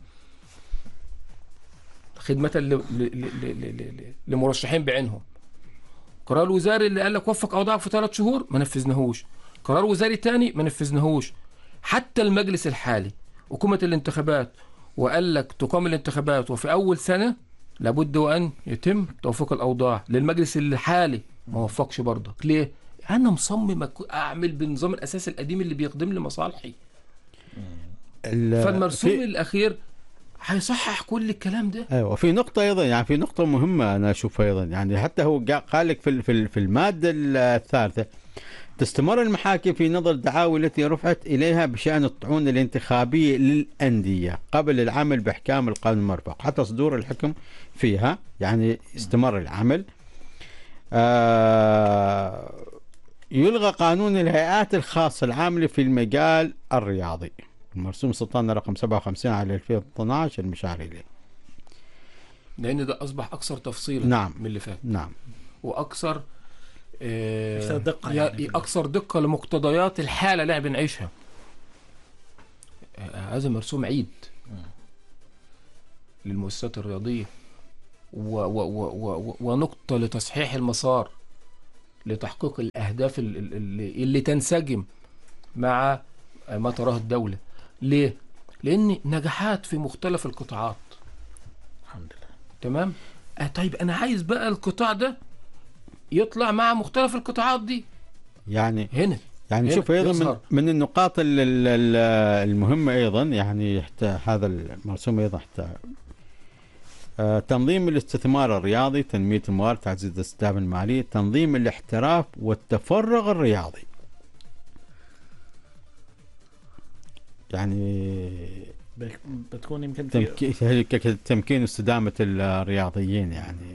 خدمة ل... ل... ل... ل... ل... لمرشحين بعينهم. قرار وزاري اللي قال لك وفق أوضاعك في ثلاث شهور ما نفذناهوش. قرار وزاري تاني ما نفذناهوش. حتى المجلس الحالي حكومة الانتخابات وقال لك تقام الانتخابات وفي أول سنة لابد وأن يتم توفيق الأوضاع. للمجلس الحالي ما وفقش برضك. ليه؟ أنا مصمم أكو- أعمل بالنظام الأساسي القديم اللي بيخدم لي مصالحي. ال- فالمرسوم في- الأخير هيصحح كل الكلام ده. ايوه. في نقطة ايضا يعني في نقطة مهمة انا اشوفها ايضا يعني حتى هو قا- قال لك في ال- في ال- في المادة الثالثة تستمر المحاكم في نظر الدعاوى التي رفعت اليها بشأن الطعون الانتخابية للأندية قبل العمل بأحكام القانون المرفق حتى صدور الحكم فيها، يعني استمر العمل. آه يلغى قانون الهيئات الخاصة العاملة في المجال الرياضي المرسوم سلطان رقم سبعة وخمسين على ألفين واثني عشر المشار إليه. لأن ده أصبح أكثر تفصيلا نعم. من اللي فات نعم. وأكثر آه، أكثر دقة يا- يعني. أكثر دقة لمقتضيات الحالة اللي احنا بنعيشها. آه، هذا مرسوم عيد للمؤسسات الرياضية و و و و ونقطة لتصحيح المسار لتحقيق الأهداف اللي, اللي تنسجم مع ما تراه الدولة. ليه؟ لأن نجاحات في مختلف القطاعات. الحمد لله. تمام. آه طيب أنا عايز بقى القطاع ده يطلع مع مختلف القطاعات دي يعني هنا. يعني هنا شوف أيضا من, يظهر. من النقاط ال- ال- المهمة أيضا، يعني حتى هذا المرسوم أيضا حتى آه، تنظيم الاستثمار الرياضي، تنمية الموارد، تعزيز الاستدامة المالية، تنظيم الاحتراف والتفرغ الرياضي. يعني بك- بتكون يمكن في تمكين تمكين واستدامة الرياضيين، يعني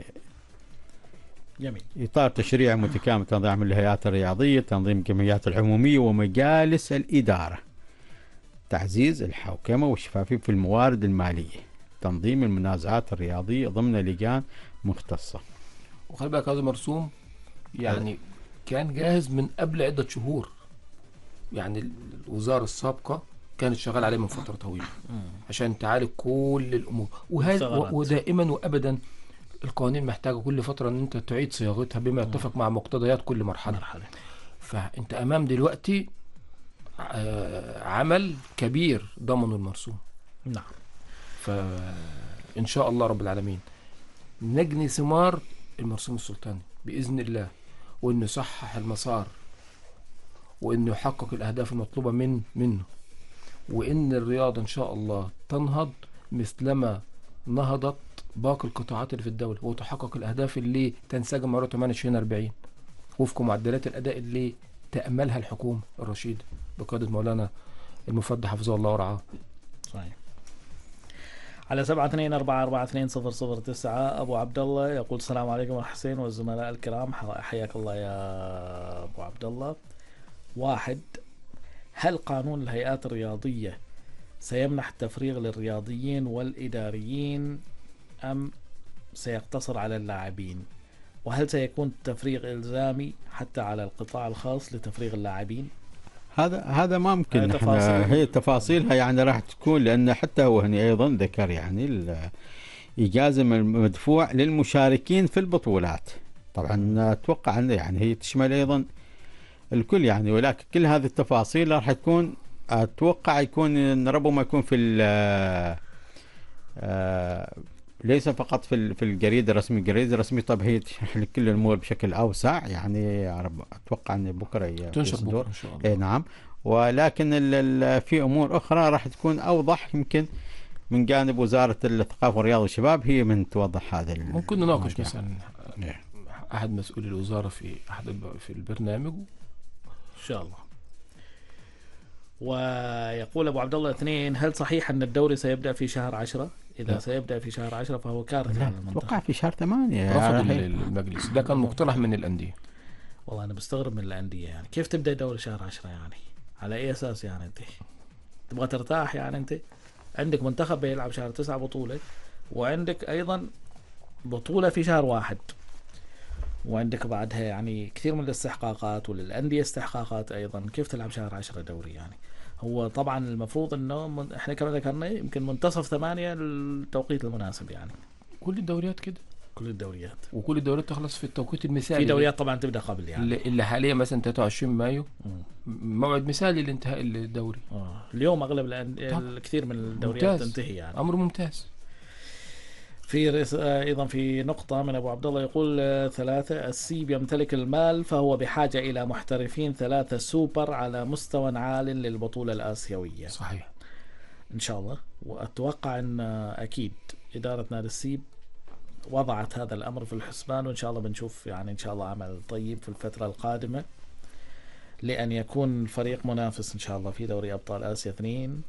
جميل. إطار تشريع متكامل، تنظيم الهيئات الرياضية، تنظيم الجمعيات العمومية ومجالس الإدارة، تعزيز الحوكمة والشفافية في الموارد المالية، تنظيم المنازعات الرياضية ضمن لجان مختصة. وخلي بالك هذا مرسوم يعني كان جاهز من قبل عدة شهور، يعني الوزارة السابقة كانت شغالة عليه من فترة طويلة عشان تعالج كل الأمور. وهذا ثغرات. ودائما وأبدا القوانين محتاجة كل فترة أن أنت تعيد صياغتها بما يتفق مع مقتضيات كل مرحلة. مرحلة. فأنت أمام دلوقتي آه، عمل كبير ضمن المرسوم. نعم. فإن شاء الله رب العالمين نجني ثمار المرسوم السلطاني بإذن الله، وإنه يصحح المسار، وإنه يحقق الأهداف المطلوبة من منه، وإن الرياضة إن شاء الله تنهض مثلما نهضت باقي القطاعات اللي في الدولة، وتحقق الأهداف اللي تنسجم مع ثمانية وعشرين أربعين وفق معدلات الأداء اللي تأملها الحكومة الرشيدة بقيادة مولانا المفدى حفظه الله ورعاه. صحيح. على سبعة اثنين أربعة أربعة اثنين صفر صفر تسعة أبو عبد الله يقول السلام عليكم يا حسين والزملاء الكرام، حياك الله يا أبو عبد الله. واحد، هل قانون الهيئات الرياضية سيمنح التفريغ للرياضيين والإداريين أم سيقتصر على اللاعبين؟ وهل سيكون التفريغ إلزامي حتى على القطاع الخاص لتفريغ اللاعبين؟ هذا هذا ما ممكن. هاي احنا تفاصيل. هي تفاصيلها يعني راح تكون، لان حتى هو هنا ايضا ذكر يعني ال- اجازه مدفوع للمشاركين في البطولات. طبعا اتوقع ان يعني هي تشمل ايضا الكل يعني، ولكن كل هذه التفاصيل راح تكون، اتوقع يكون ان ربما يكون في ال- آه، ليس فقط في ال- في الجريده الرسميه. الجريده الرسميه طب هي تشرح لك كل الامور بشكل اوسع، يعني اتوقع ان بكره ي- تنشر تصدر. بكرة إن شاء الله. اي نعم. ولكن ال ال في امور اخرى راح تكون اوضح يمكن من جانب وزاره الثقافه والرياضه والشباب، هي من توضح هذا ال- ممكن نناقش الموضوع. مثلا نعم. أحد مسؤولي الوزارة في أحد الب- في البرنامج. إن شاء الله. ويقول أبو عبد الله اثنين، هل صحيح أن الدوري سيبدأ في شهر عشرة؟ إذا لا. سيبدأ في شهر عشرة فهو كارثة لا على المنطقة. اتوقع في شهر ثمانية. رفض يعني المجلس ده، كان مقترح من الأندية. والله أنا بستغرب من الأندية، يعني كيف تبدأ دوري شهر عشرة؟ يعني على أي أساس؟ يعني أنت تبغى ترتاح؟ يعني أنت عندك منتخب بيلعب شهر تسعة بطولة، وعندك أيضا بطولة في شهر واحد، وعندك بعدها يعني كثير من الاستحقاقات، وللأندية استحقاقات أيضا. كيف تلعب شهر عشرة دوري؟ يعني هو طبعا المفروض انه من احنا كما ذكرنا يمكن منتصف ثمانية التوقيت المناسب، يعني كل الدوريات كده، كل الدوريات. وكل الدوريات تخلص في التوقيت المثالي. في دوريات طبعا تبدا قبل يعني. اللي, اللي حاليا مثلا ثلاثة وعشرين مايو مم. موعد مثالي لانتهاء الدوري. آه. اليوم اغلب الأن- طب. الكثير من الدوريات ممتاز. تنتهي يعني. امر ممتاز. في رس... آه، ايضا في نقطة من ابو عبد الله يقول آه، ثلاثة، السيب يمتلك المال فهو بحاجة الى محترفين ثلاثة سوبر على مستوى عال للبطولة الاسيوية. صحيح. ان شاء الله. واتوقع ان آه، اكيد ادارة نادي السيب وضعت هذا الامر في الحسبان، وان شاء الله بنشوف يعني ان شاء الله عمل طيب في الفترة القادمة لان يكون الفريق منافس ان شاء الله في دوري ابطال اسيا اثنين.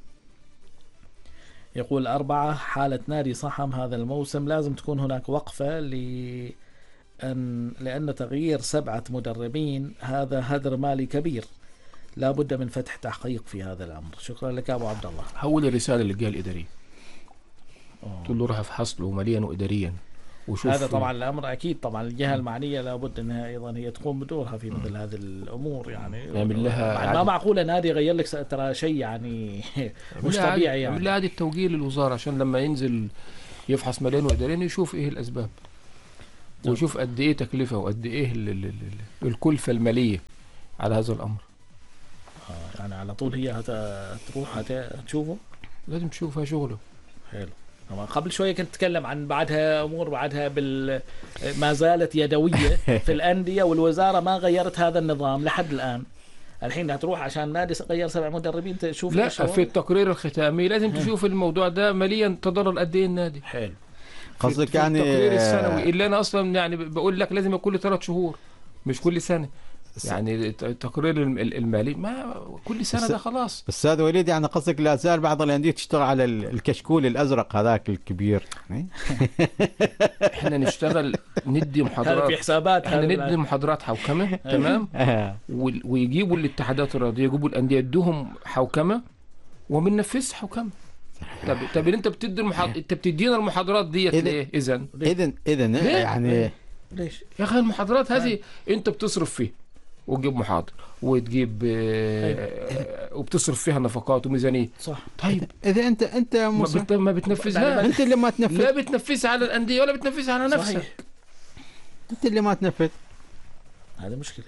يقول أربعة، حالة نادي صحم هذا الموسم لازم تكون هناك وقفة لأن لأن تغيير سبعة مدربين هذا هدر مالي كبير، لا بد من فتح تحقيق في هذا الأمر. شكرا لك أبو عبد الله. حول الرسالة للجهة الإدارية، تقول له روح افحص له ماليا وإداريا وشوف هذا طبعا الامر اكيد طبعا الجهه المعنيه لابد انها ايضا هي تقوم بدورها في مثل هذه الامور يعني يعمل لها بعد ما معقوله نادي يغير لك ترى شيء يعني مش لا، طبيعي يعمل يعني. لها هذه التوجيه للوزاره عشان لما ينزل يفحص ملايين واداريين يشوف ايه الاسباب ويشوف قد ايه تكلفه وقد ايه ال- ال- ال- الكلفه الماليه على هذا الامر. آه يعني على طول هي هتروح هتشوفه لازم تشوفها شغله. حلو. طبعا قبل شويه كنت اتكلم عن بعدها امور بعدها بال ما زالت يدويه في الانديه والوزاره ما غيرت هذا النظام لحد الان. الحين هتروح عشان نادي غير سبع مدربين تشوف لا، في التقرير الختامي لازم تشوف الموضوع ده ماليا تضرر قد ايه النادي. حلو. قصدك في يعني التقرير السنوي اللي انا اصلا يعني بقول لك لازم يكون كل ثلاث شهور مش كل سنه. يعني التقرير الم- المالي ما كل سنه بس- ده خلاص. استاذ وليد، يعني قصدك لا زال بعض الانديه تشتغل على ال- الكشكول الازرق هذاك الكبير يعني؟ احنا نشتغل ندي هذا في محاضرات، حسابات احنا هذا ندي الآن. محاضرات حوكمه تمام، آه. وال- ويجيبوا الاتحادات الرياضيه يجيبوا الانديه يدوهم حوكمه وبننفذ حوكمه. طب طب انت بتدي المحاض... انت بتدينا المحاضرات ديت إذا- ليه اذا؟ اذا اذا ليه؟ يعني ليش؟ يا اخي المحاضرات هذه انت بتصرف فيها وتجيب محاضر وتجيب آه، وبتصرف فيها نفقات وميزانيه. صح. طيب اذا انت انت ما, مصر بت... ما بتنفذها، انت اللي ما لا تنفذ، بتنفذها على الانديه ولا بتنفذها على نفسك. صحيح. انت اللي ما تنفذ. هذا مشكله.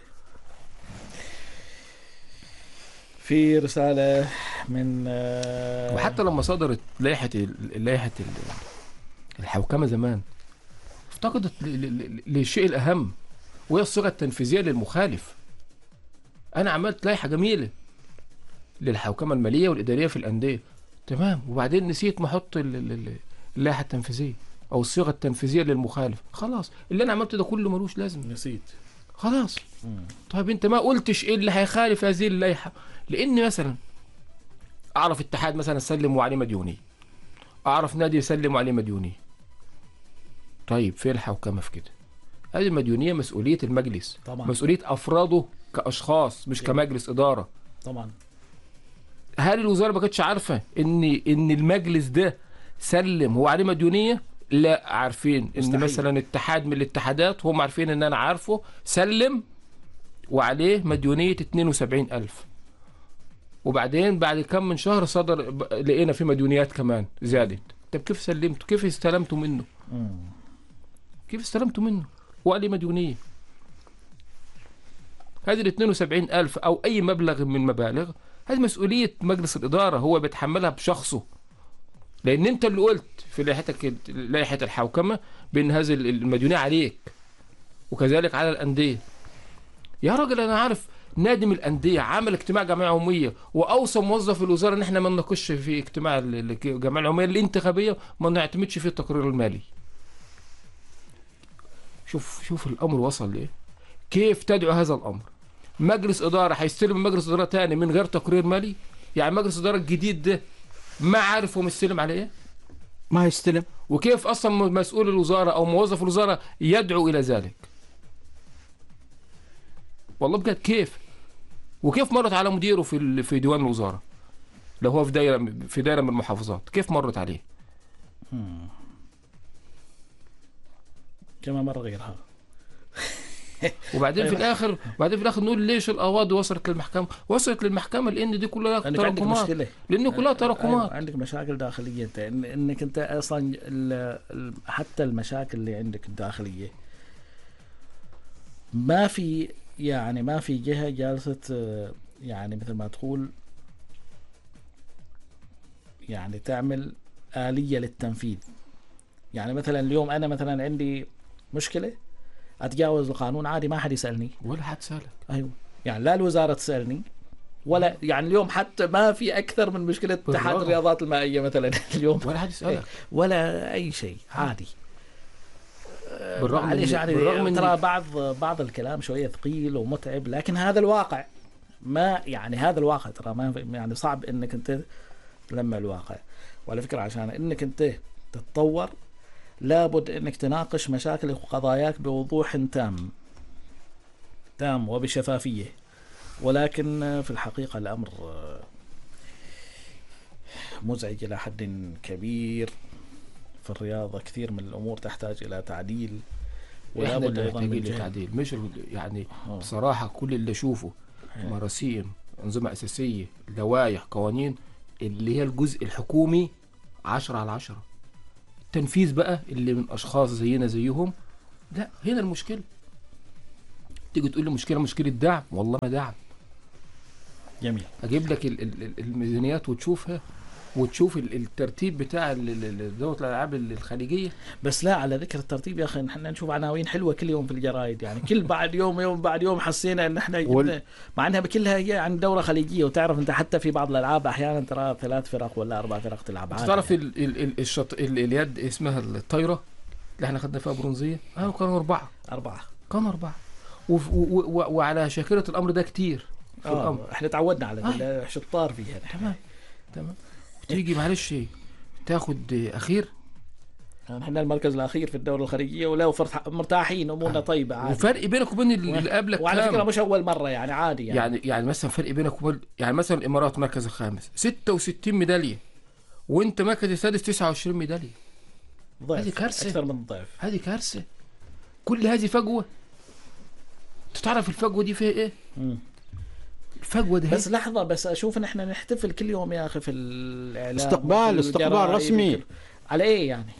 في رساله من آه، وحتى لما صدرت لائحه ال- لائحه ال- الحوكمه زمان افتقدت ل- ل- ل- للشيء الاهم وهي الصيغه التنفيذيه للمخالف. انا عملت لائحه جميله للحوكمه الماليه والاداريه في الانديه تمام، وبعدين نسيت ما احط ال- ال- ال- اللائحه التنفيذيه او الصيغه التنفيذيه للمخالف. خلاص اللي انا عملته ده كله ملوش لازم، نسيت. خلاص. مم. طيب انت ما قلتش ايه اللي هيخالف هذه اللائحه؟ لان مثلا اعرف اتحاد مثلا سلم وعليه مديونيه، اعرف نادي يسلم وعليه مديونيه. طيب فين الحوكمه في كده؟ هذه المديونيه مسؤوليه المجلس، طبعا. مسؤوليه افراده كاشخاص مش كمجلس اداره. طبعا. هل الوزاره ما كانتش عارفه ان ان المجلس ده سلم هو عليه مديونيه؟ لا، عارفين ان مستحيل. مثلا اتحاد من الاتحادات هم عارفين ان انا عارفه سلم وعليه مديونيه اتنين وسبعين ألف، وبعدين بعد كم من شهر صدر ب- لقينا في مديونيات كمان زادت. طب كيف سلمته؟ كيف استلمتوا منه؟ مم. كيف استلمتوا منه وعليه مديونيه؟ هذه ال اتنين وسبعين ألف او اي مبلغ من مبالغ هذه مسؤوليه مجلس الاداره، هو بيتحملها بشخصه، لان انت اللي قلت في لائحتك لائحه الحوكمه بان هذه المديونيه عليك وكذلك على الانديه. يا راجل انا عارف نادي من الانديه عمل اجتماع جمعيه عموميه واوصى موظف الوزاره ان احنا ما نناقش في اجتماع ال- الجمعيه العموميه الانتخابيه ما نعتمدش فيه التقرير المالي. شوف شوف الامر وصل لايه. كيف تدعو هذا الامر؟ مجلس اداره هيستلم من مجلس اداره تاني من غير تقرير مالي؟ يعني مجلس الاداره الجديد ده ما عارف هو مستلم على ايه؟ ما يستلم. وكيف اصلا مسؤول الوزاره او موظف الوزاره يدعو الى ذلك؟ والله بجد كيف؟ وكيف مرت على مديره في ال- في ديوان الوزاره لو هو في دايره في دايره من المحافظات؟ كيف مرت عليه؟ كما مره غيرها. وبعدين في الاخر بعدين في الاخر نقول ليش القواضي وصلت للمحكمه؟ وصلت للمحكمه لان دي كلها لانك عندك تراكمات، مشكله. لان كلها تراكمات. أيوة، عندك مشاكل داخليه انت إن انك انت اصلا ال- ال- حتى المشاكل اللي عندك الداخليه ما في يعني ما في جهه جالسه آه، يعني مثل ما تقول يعني تعمل آلية للتنفيذ. يعني مثلا اليوم انا مثلا عندي مشكله اتجاوز القانون عادي ما حد يسالني. ولا حد سالك. ايوه يعني لا الوزاره تسالني ولا يعني اليوم حتى ما في اكثر من مشكله اتحاد بالرغم. الرياضات المائيه مثلا اليوم ولا حد يسالك. ولا اي شيء عادي. بالرغم معليش من يعني بالرغم ترى من بعض بعض الكلام شويه ثقيل ومتعب لكن هذا الواقع. ما يعني هذا الواقع ترى ما في- يعني صعب انك انت تلمع الواقع. وعلى فكره عشان انك انت تتطور لابد انك تناقش مشاكلك وقضاياك بوضوح تام تام وبشفافيه. ولكن في الحقيقه الامر مزعج الى حد كبير. في الرياضة كثير من الأمور تحتاج إلى تعديل، ولا احنا بد اللي أيضا من محتاجين جهة. للتعديل، مش ال- يعني آه. بصراحة كل اللي أشوفه مراسيم، أنظمة أساسية، لوائح، قوانين، اللي هي الجزء الحكومي عشرة على عشرة. التنفيذ بقى اللي من أشخاص زينا زيهم، لا هنا المشكلة. تيجي تقول لي مشكلة مشكلة دعم، والله ما دعم. جميل. أجيب لك ال- ال- ال- الميزانيات وتشوفها، وتشوف ال- الترتيب بتاع ال- ال- ال- دورة الألعاب الخليجية. بس لا، على ذكر الترتيب يا أخي، نحن نشوف عناوين حلوة كل يوم في الجرايد، يعني كل بعد يوم يوم بعد يوم حسينا إن احنا وال- مع إنها بكلها هي عن دورة خليجية. وتعرف أنت حتى في بعض الألعاب أحيانا ترى ثلاث فرق ولا أربع فرق تلعب عادي. تعرف يعني. ال- ال- ال- الشط ال- اليد اسمها الطايرة اللي احنا خدنا فيها برونزية، اه كانوا أربعة، أربعة. كانوا أربعة. وف- و- و- وعلى شاكلة الأمر ده كتير في الأمر. آه. احنا تعودنا على آه. ذا شطار فيها. تمام تمام. وتيجي معلش تاخد أخير، احنا المركز الأخير في الدورة الخليجية، ولو فرح- مرتاحين أمورنا آه. طيبة عادي. وفرق بينك وبين اللي قبلك وعلى كام؟ فكرة مش أول مرة، يعني عادي يعني. يعني يعني مثلا فرق بينك وبين، يعني مثلا الامارات مركز الخامس ستة وستين ميداليه، وانت مركز السادس تسعة وعشرين ميداليه. ضعف. هذه كارثة. أكثر من ضعف. هذه كارثه. كل هذه فجوه. تعرف الفجوه دي فيها ايه؟ مم. الفجوه دي بس لحظة، بس أشوف إن إحنا نحتفل كل يوم يا أخي في الإعلام. استقبال- وفي استقبال الجرايد رسمي. وكل- على إيه يعني؟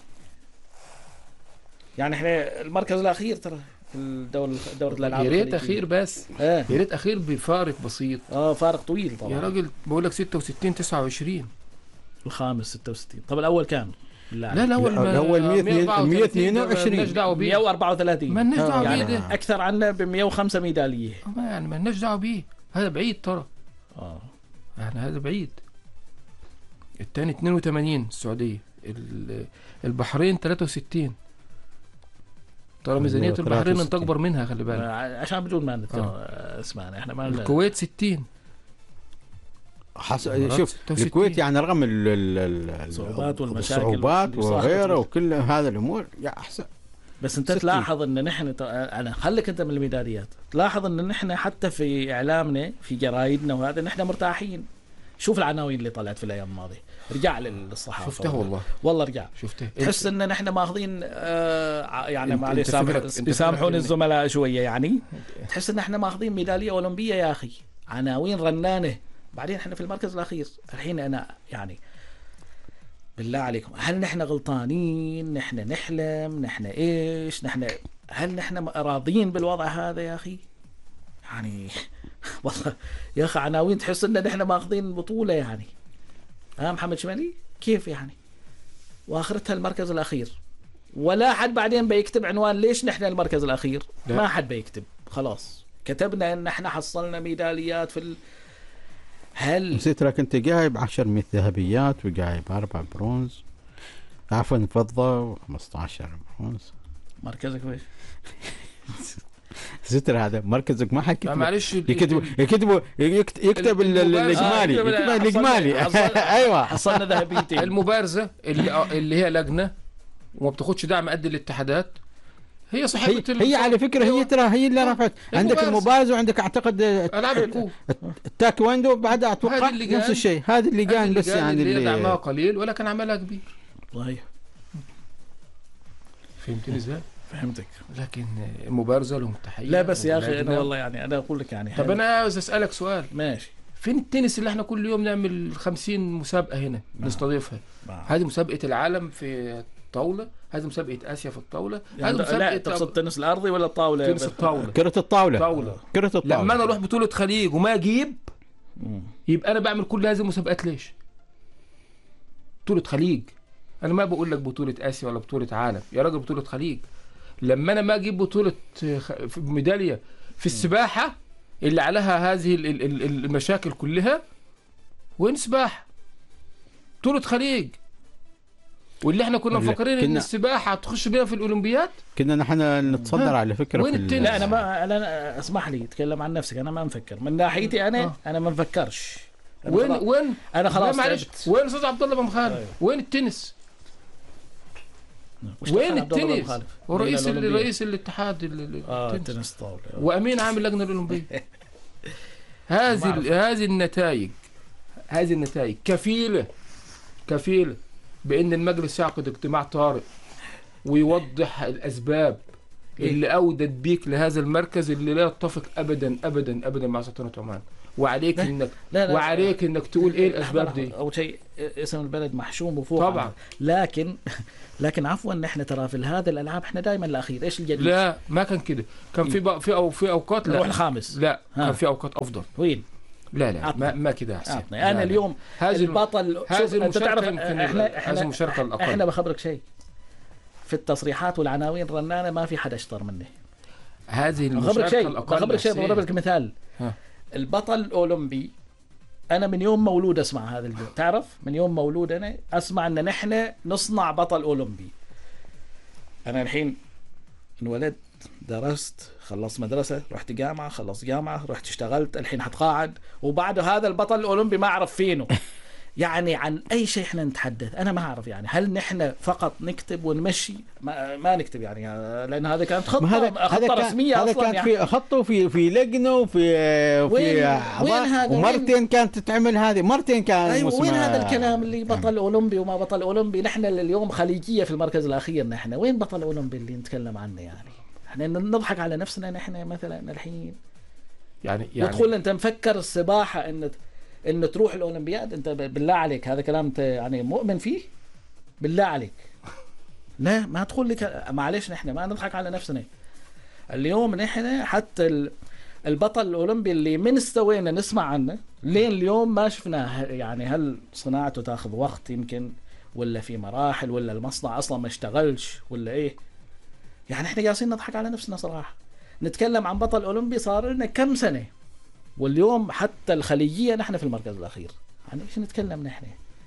يعني إحنا المركز الأخير ترى في الدورة دورة الألعاب يا ريت الخليجية. اخير بس، آه. يا ريت اخير بفارق بسيط. آه فارق طويل طبعا. يا راجل بقول لك ستة وستين تسعة وعشرين. الخامس ستة وستين. طب الأول كام؟ لا الاول لا، الأول مية واثنين وعشرين. مالناش دعوه بيه. مئة وأربعة وثلاثين. مالناش دعوه بيه يعني ده. أكثر عنا ب مئة وخمسة ميدالية. ما يعني مالناش دعوه بيه، هذا بعيد ترى. آه. يعني هذا بعيد. الثاني اثنين وثمانين السعوديه، ال- البحرين ثلاثة وستين. ترى ميزانيه البحرين انت اكبر منها، خلي بالك. آه، عشان بدون ما نذكر آه. اسمعنا احنا ما الكويت ستين. حس... الإمارات شوف ستة وستين. الكويت يعني رغم ال... ال... ال... الصعوبات والمشاكل الصعوبات اللي صاحبت وغيره له. وكل هذا الامور يا احسن. بس انت ستين. تلاحظ ان نحن ت- انا خليك انت من الميداليات، تلاحظ ان نحن حتى في اعلامنا في جرايدنا وهذا نحن مرتاحين. شوف العناوين اللي طلعت في الايام الماضيه، رجع للصحافه. شفته والله، والله رجع. شفته. تحس ان نحن ماخذين آه ع- يعني انت- معلش انت سامح فكرك- انت يسامحوني فكرك الزملاء شويه، يعني تحس ان احنا ماخذين ميداليه اولمبيه يا اخي، عناوين رنانه. بعدين احنا في المركز الاخير. الحين انا يعني بالله عليكم، هل نحن غلطانين؟ نحن نحلم؟ نحن ايش؟ نحن هل نحن راضين بالوضع هذا يا اخي؟ يعني والله يا اخي عناوين تحس ان نحن ماخذين بطوله يعني. ها محمد شمالي كيف يعني؟ واخرتها المركز الاخير، ولا حد بعدين بيكتب عنوان ليش نحن المركز الاخير. لا. ما حد بيكتب، خلاص كتبنا ان احنا حصلنا ميداليات في ال... هل نسيت لك انت جايب عشر ذهبيات وجايب اربع برونز، عفوا فضه و15 برونز. مركزك وين؟ ستر هذا مركزك ما حد ما يكتب. معلش ال- يكتبوا يكتبوا يكت- يكتب ال- ال- المبارزة. الاجمالي، آه، يكتب يكتب الاجمالي. حصل- ايوه حصلنا ذهبيتين. المبارزه اللي, اللي هي لجنه وما بتاخدش دعم قد الاتحادات، هي هي, صاحبه ال- هي على فكره هي ترى هي اللي آه. رفعت. عندك المبارزة. المبارزه وعندك اعتقد العاب الكوف. التايكوندو بعدها هذه اتوقع اللجان. نفس الشيء. هذه اللجان بس يعني اللي هي دعمها اللي قليل ولكن عملها كبير. صحيح، فهمتني ازاي؟ فهمتك. لكن المبارزه لهم تحيه. لا بس يا اخي انا ولجنة. والله يعني انا اقول لك يعني طب هل- انا عاوز اسالك سؤال، ماشي. فين التنس اللي احنا كل يوم نعمل خمسين مسابقه هنا نستضيفها؟ نعم. هذه مسابقه العالم في الطاوله، هذه مسابقه اسيا في الطاوله، يعني هذه لا مسابقه تقصد التنس الارضي ولا الطاوله؟ تنس الطاوله. كرة الطاولة. طاوله. كرة الطاولة. لما انا اروح بطوله خليج وما اجيب، مم. يبقى انا بعمل كل هذه المسابقات ليش؟ بطوله خليج. انا ما بقول لك بطوله اسيا ولا بطوله عالم، يا راجل بطوله خليج. لما انا ما اجيب بطوله خ- ميداليه في السباحه اللي عليها هذه ال- ال- ال- المشاكل كلها، وين سباحه؟ بطوله خليج. واللي احنا كنا لا، مفكرين ان كنا- السباحه هتخش بيها في الاولمبياد. كنا نحن نتصدر ها؟ على فكرة وين في ال- التنس؟ لا انا ما انا اسمح لي تكلم عن نفسك، انا ما مفكر من ناحيتي انا آه. انا ما مفكرش. أنا وين خلاص- وين انا خلاص لا معلش، تعبت. وين استاذ عبد الله بن خالد؟ أيوه. وين التنس؟ وش وين دخل عبد الله بن التنس؟ خالد؟ ورئيس مين الأولمبياد؟ رئيس الاتحاد ال- ال- اه التنس. تنس طاوله. وامين عام اللجنه الاولمبيه. هذه ال- هذه النتائج، هذه النتائج كفيله كفيله بان المجلس يعقد اجتماع طارئ ويوضح الاسباب اللي اودت بيك لهذا المركز اللي لا يتفق ابدا ابدا ابدا مع سلطنه عمان، وعليك لا انك لا لا وعليك انك تقول ايه الاسباب دي. اول شيء اسم البلد محشوم وفوق طبعا. عنه. لكن لكن عفوا نحن ترى في هذه الالعاب احنا دائما الاخير. ايش الجديد؟ لا ما كان كده، كان في بق... في او في اوقات لا نروح الخامس. لا ها. كان في اوقات افضل. وين؟ لا لا عطنا. ما, ما كده يا حسين. عطني. لا انا لا. اليوم هذه البطل. هذه شوف انت تعرف المشاركه يمكن احنا هذه احنا المشاركه الاقل. احنا بخبرك شيء، في التصريحات والعناوين رنانه ما في حدا اشطر مني. هذه بخبرك المشاركه شيء الاقل. بخبرك شيء بضرب لك مثال. ها. البطل الاولمبي، انا من يوم مولود اسمع هذا الجو. تعرف من يوم مولود انا اسمع ان نحن نصنع بطل اولمبي. انا الحين انولدت، درست، خلصت مدرسه، رحت جامعه، خلصت جامعه، رحت اشتغلت، الحين حتقاعد، وبعد هذا البطل الاولمبي ما اعرف فينه. يعني عن اي شيء احنا نتحدث انا ما اعرف. يعني هل نحن فقط نكتب ونمشي؟ ما, ما نكتب يعني، لان هذا كانت خطه هذا خطه رسميه هذا اصلا. كان يعني في خطه في في لجنه وفي وين- في وين هذا؟ ومرتين كانت تتعمل هذه، مرتين كان ايوه وين اسمها- هذا الكلام اللي بطل اولمبي وما بطل اولمبي؟ نحن اليوم خليجيه في المركز الاخير. نحن وين بطل اولمبي اللي نتكلم عنه؟ يعني احنا نضحك على نفسنا. نحن مثلا الحين يعني يعني ندخل، انت مفكر السباحه ان ان تروح الاولمبياد؟ انت بالله عليك هذا كلام انت يعني مؤمن فيه؟ بالله عليك لا ما تقول لك. معلش نحن ما نضحك على نفسنا. اليوم نحن حتى ال- البطل الاولمبي اللي من استوينا نسمع عنه لين اليوم ما شفناه. يعني هل صناعته تاخذ وقت يمكن، ولا في مراحل، ولا المصنع اصلا ما اشتغلش، ولا ايه؟ يعني احنا جالسين نضحك على نفسنا صراحه. نتكلم عن بطل اولمبي صار لنا كم سنه، واليوم حتى الخليجيه نحن في المركز الاخير. يعني ايش نتكلم نحن؟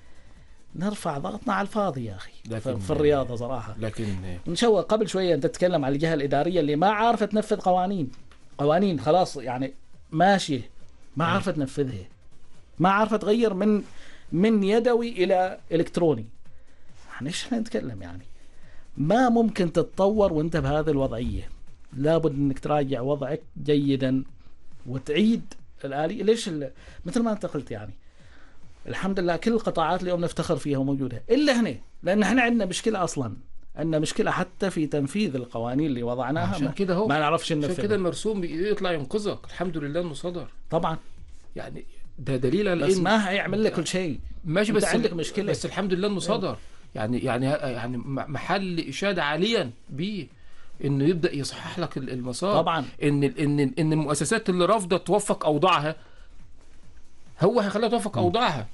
نرفع ضغطنا على الفاضي يا اخي لكن- في الرياضه صراحه. لكن نشوه قبل شويه انت تتكلم على الجهه الاداريه اللي ما عارفه تنفذ قوانين. قوانين خلاص يعني ماشيه، ما عارفه تنفذها، ما عارفه تغير من من يدوي الى الكتروني. يعني ايش احنا نتكلم؟ يعني ما ممكن تتطور وانت بهذه الوضعيه. لابد انك تراجع وضعك جيدا وتعيد الآلية. ليش ال... مثل ما انت قلت يعني الحمد لله كل القطاعات اليوم نفتخر فيها وموجوده الا هنا، لان احنا عندنا مشكله اصلا. عندنا مشكله حتى في تنفيذ القوانين اللي وضعناها. عشان ما, كده هو ما نعرفش عشان ننفذها. كده المرسوم يطلع ينقذك. الحمد لله انه صدر. طبعا يعني ده دليل على بس إن- ما هيعمل لك كل شيء. ماشي أنت بس عندك مشكلة. بس الحمد لله انه صدر. يعني يعني يعني محل اشاده عاليا بيه انه يبدا يصحح لك المسار. طبعا ان ان ان المؤسسات اللي رافضه توفق اوضاعها هو هيخليها توفق اوضاعها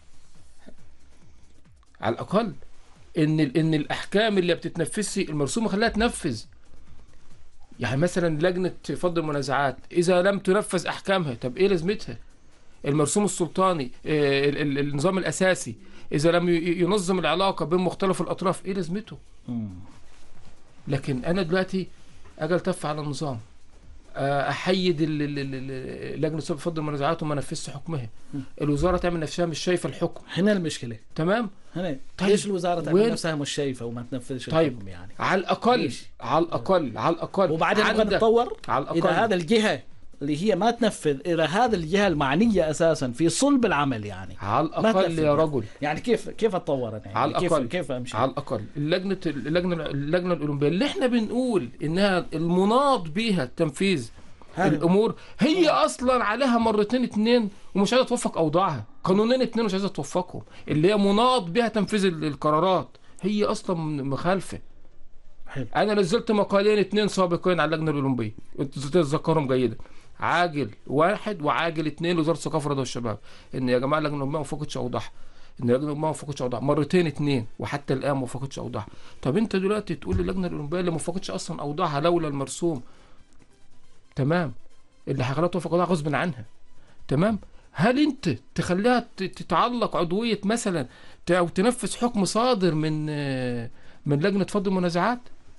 على الاقل. ان ان الاحكام اللي بتتنفذش المرسومه خليها تنفذ. يعني مثلا لجنه فض المنازعات اذا لم تنفذ احكامها طب ايه لازمتها؟ المرسوم السلطاني آه، ال- ال- النظام الاساسي اذا لم ي- ينظم العلاقه بين مختلف الاطراف ايه لازمته؟ مم. لكن انا دلوقتي اجي التف على النظام آه، احيد ال- ال- ال- ال- لجنه فض المنازعات وما نفذش حكمها. الوزاره تعمل نفسها مش شايفه الحكم. هنا المشكله. تمام. هنا طيب، ليش الوزاره تعمل وين- نفسها مش شايفه وما تنفذش طيب. الحكم يعني؟ على الاقل ليش؟ على الاقل على الاقل وبعدين نبغى عندك- نتطور. على الاقل اذا هذا الجهه اللي هي ما تنفذ، اذا هذا الجهه المعنيه اساسا في صلب العمل يعني على ما الاقل تنفذ. يا رجل يعني كيف كيف اتطور انا يعني؟ على كيف الأقل. كيف امشي؟ على الاقل اللجنه اللجنه اللجنه الاولمبيه اللي احنا بنقول انها المناط بيها تنفيذ هذا- الامور هي اصلا عليها مرتين اتنين ومش عايزه توفق اوضاعها. قانونين اتنين مش عايزه توفقهم اللي هي مناط بيها تنفيذ ال- القرارات هي اصلا مخالفه. حلو. انا نزلت مقالين اتنين سابقين على اللجنه الاولمبيه تتذكرهم جيدا. عاجل واحد وعاجل اتنين لوزاره الثقافه والرياضه والشباب ان يا جماعه اللجنه الاولمبيه ما وفقتش اوضاعها. ان اللجنه الاولمبيه ما وفقتش اوضاعها مرتين اتنين وحتى الان ما وفقتش اوضاعها. طب انت دلوقتي تقول اللجنه الاولمبيه اللي ما وفقتش اصلا اوضاعها لولا المرسوم تمام اللي هيخليها توفق اوضاعها غصب عنها تمام. هل انت تخليها ت- تتعلق عضويه مثلا ت- او تنفذ حكم صادر من آه، من لجنه فض المنازعات؟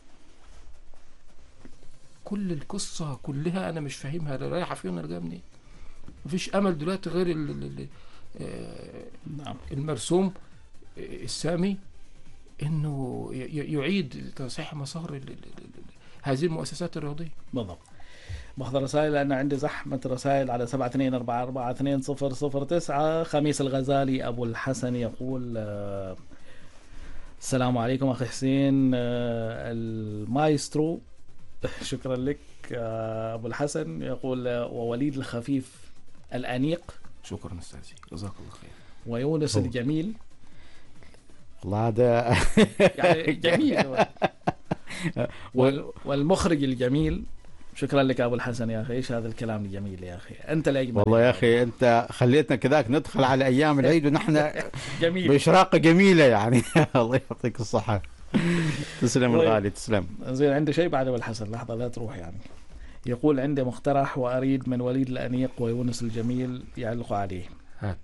كل القصه كلها انا مش فاهمها لا رايحه فين ولا جايه منين. مفيش امل دلوقتي غير ال- ال- ال- آه، نعم. المرسوم آه، السامي انه ي- ي- يعيد تصحيح مسار ال- ال- ال- هذه المؤسسات الرياضيه. بالضبط. باخذ رسائل لان عندي زحمه رسائل على سبعة اثنين أربعة أربعة اثنين صفر صفر تسعة. خميس الغزالي ابو الحسن يقول آه، السلام عليكم أخي حسين، آه، المايسترو. شكرا لك. آه، أبو الحسن يقول آه، ووليد الخفيف الأنيق. شكرا أستاذي، جزاك الله خير. ويونس هو. الجميل. والله هذا يعني جميل هو. وال- والمخرج الجميل. شكرا لك أبو الحسن يا أخي، إيش هذا الكلام الجميل يا أخي، أنت الأجمل. والله يا أخي أنت خليتنا كذاك ندخل على أيام العيد ونحن جميل. بإشراقة جميلة يعني. الله يعطيك الصحة. تسلم طيب. الغالي، تسلم. زين، عنده شيء بعد أبو الحسن؟ لحظة لا تروح يعني. يقول عندي مقترح وأريد من وليد الأنيق ويونس الجميل يعلقوا عليه. هات.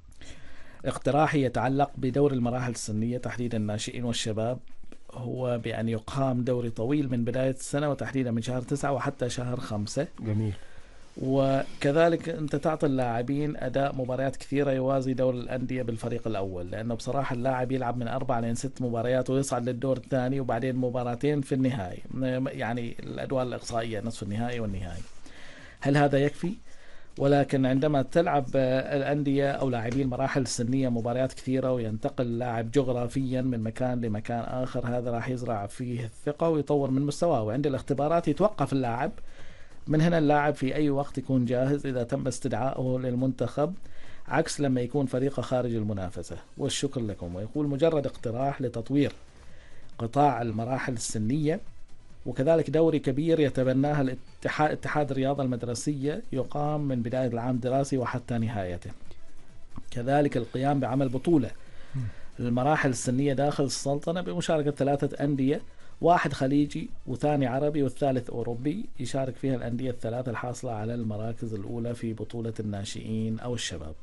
اقتراحي يتعلق بدور المراحل السنية تحديدا الناشئين والشباب، هو بأن يقام دوري طويل من بداية السنة وتحديدا من شهر تسعة وحتى شهر خمسة، جميل. وكذلك أنت تعطي اللاعبين أداء مباريات كثيرة يوازي دور الأندية بالفريق الأول، لأنه بصراحة اللاعب يلعب من أربع لين ست مباريات ويصعد للدور الثاني وبعدين مباراتين في النهائي، يعني الأدوار الإقصائية نصف النهائي والنهائي. هل هذا يكفي؟ ولكن عندما تلعب الأندية أو لاعبي المراحل السنية مباريات كثيرة وينتقل اللاعب جغرافيا من مكان لمكان آخر، هذا راح يزرع فيه الثقة ويطور من مستواه، وعند الاختبارات يتوقف اللاعب. من هنا اللاعب في أي وقت يكون جاهز إذا تم استدعائه للمنتخب، عكس لما يكون فريقه خارج المنافسة. والشكر لكم. ويقول مجرد اقتراح لتطوير قطاع المراحل السنية، وكذلك دوري كبير يتبناه الاتحاد اتحاد الرياضة المدرسية يقام من بداية العام الدراسي وحتى نهايته. كذلك القيام بعمل بطولة المراحل السنية داخل السلطنة بمشاركة ثلاثة أندية، واحد خليجي وثاني عربي والثالث أوروبي، يشارك فيها الأندية الثلاثة الحاصلة على المراكز الأولى في بطولة الناشئين أو الشباب.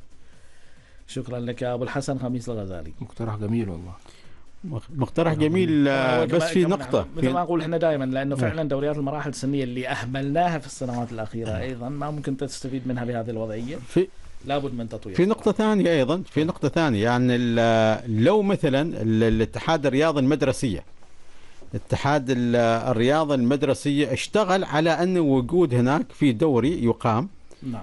شكرا لك يا أبو الحسن خميس الغزالي. مقترح جميل والله. مقترح جميل. آه، هو بس كما- في كما نقطة نحن- مثل ما نقول احنا دائما، لانه نعم. فعلا دوريات المراحل السنيه اللي اهملناها في السنوات الاخيره ايضا ما ممكن تستفيد منها بهذه الوضعيه، في لابد من تطوير. في نقطة ثانية أيضا، في نقطة ثانية يعني ال- لو مثلا ال- الاتحاد الرياضي المدرسية اتحاد ال- الرياضة المدرسية اشتغل على أن وجود هناك في دوري يقام نعم.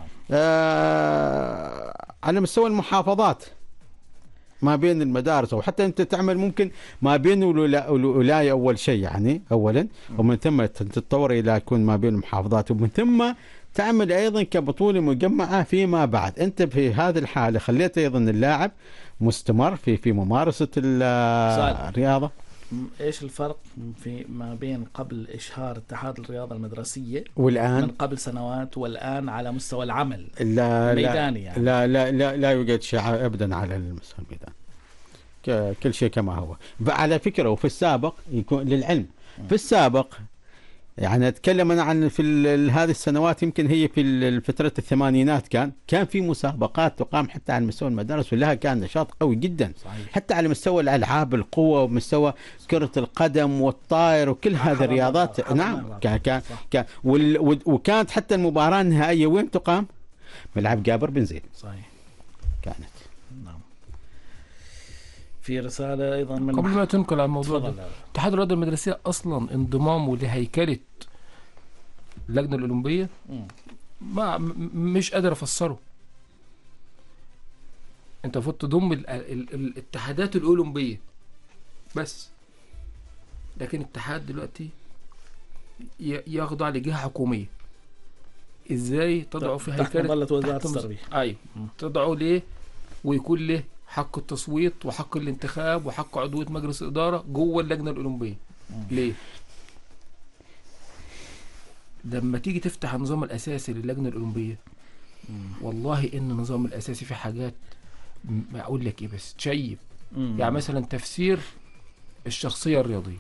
آه على مستوى المحافظات ما بين المدارس، او حتى انت تعمل ممكن ما بين الولا- الولايه اول شيء يعني اولا، ومن ثم تتطور الى يكون ما بين المحافظات، ومن ثم تعمل ايضا كبطوله مجمعه فيما بعد. انت في هذه الحاله خليت ايضا اللاعب مستمر في في ممارسه ال- الرياضه. م- ايش الفرق في ما بين قبل اشهار اتحاد الرياضه المدرسيه من والان قبل سنوات والان على مستوى العمل لا الميداني يعني؟ لا لا لا لا يوجد شيء ابدا على المستوى الميدان، ك- كل شيء كما هو. على فكره وفي السابق يكون للعلم في السابق يعني اتكلم انا عن في ال- هذه السنوات، يمكن هي في ال- فتره الثمانينات كان كان في مسابقات تقام حتى على مستوى المدارس، ولها كان نشاط قوي جدا. صحيح. حتى على مستوى الالعاب القوه ومستوى كره القدم والطاير وكل هذه الرياضات. حضرنا- نعم حضرنا كان كان, صح. كان وال- ود- وكانت حتى المباراه النهائيه وين تقام؟ ملعب جابر بن زيد صحيح. كانت. نعم. في رساله ايضا من قبل ما تنقل على الموضوع ده، تفضل. اتحاد الرياضه المدرسيه اصلا انضمامه لهيكله اللجنه الاولمبيه مم. ما م- مش قادر افسره. انت المفروض تضم ال- ال- ال- الاتحادات الاولمبيه بس، لكن الاتحاد دلوقتي ي- يخضع لجهه حكوميه. ازاي تضعه في تحت هيكله مظله وزاره تحت مز- التربيه. ايوه مم. تضعه ليه ويكون له حق التصويت وحق الانتخاب وحق عضويه مجلس اداره جوه اللجنه الاولمبيه. مم. ليه؟ لما تيجي تفتح النظام الاساسي للجنه الاولمبيه، مم. والله ان النظام الاساسي في حاجات م- ما اقول لك ايه بس تشيب. مم. يعني مثلا تفسير الشخصيه الرياضيه.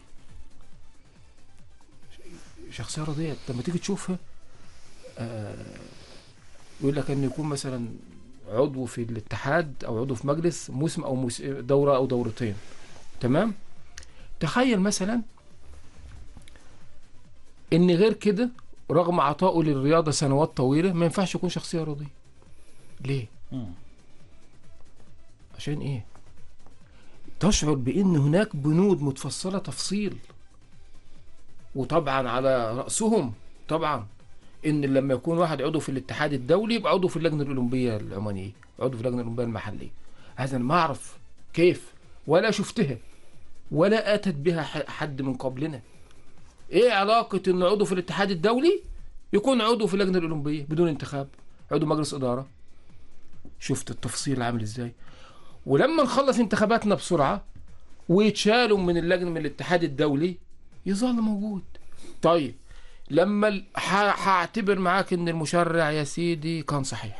شخصيه رياضيه لما تيجي تشوفها آه يقول لك ان يكون مثلا عضو في الاتحاد او عضو في مجلس موسم او موس... دوره او دورتين. تمام. تخيل مثلا ان غير كده رغم عطائه للرياضه سنوات طويله ما ينفعش يكون شخصيه رياضيه. ليه؟ مم. عشان ايه؟ تشعر بان هناك بنود متفصله تفصيل، وطبعا على راسهم طبعا ان لما يكون واحد عضو في الاتحاد الدولي يبقى عضو في اللجنه الاولمبيه العمانيه، عضو في اللجنه الاولمبيه المحليه. هذا انا ما اعرف كيف ولا شفتها. ولا أتت بها حد من قبلنا. إيه علاقة إن عضو في الاتحاد الدولي يكون عضو في اللجنة الأولمبية بدون انتخاب، عضو مجلس إدارة؟ شفت التفصيل عامل إزاي؟ ولما نخلص انتخاباتنا بسرعة ويتشالوا من اللجنة من الاتحاد الدولي يظل موجود. طيب لما هعتبر معاك إن المشرع يا سيدي كان صحيح،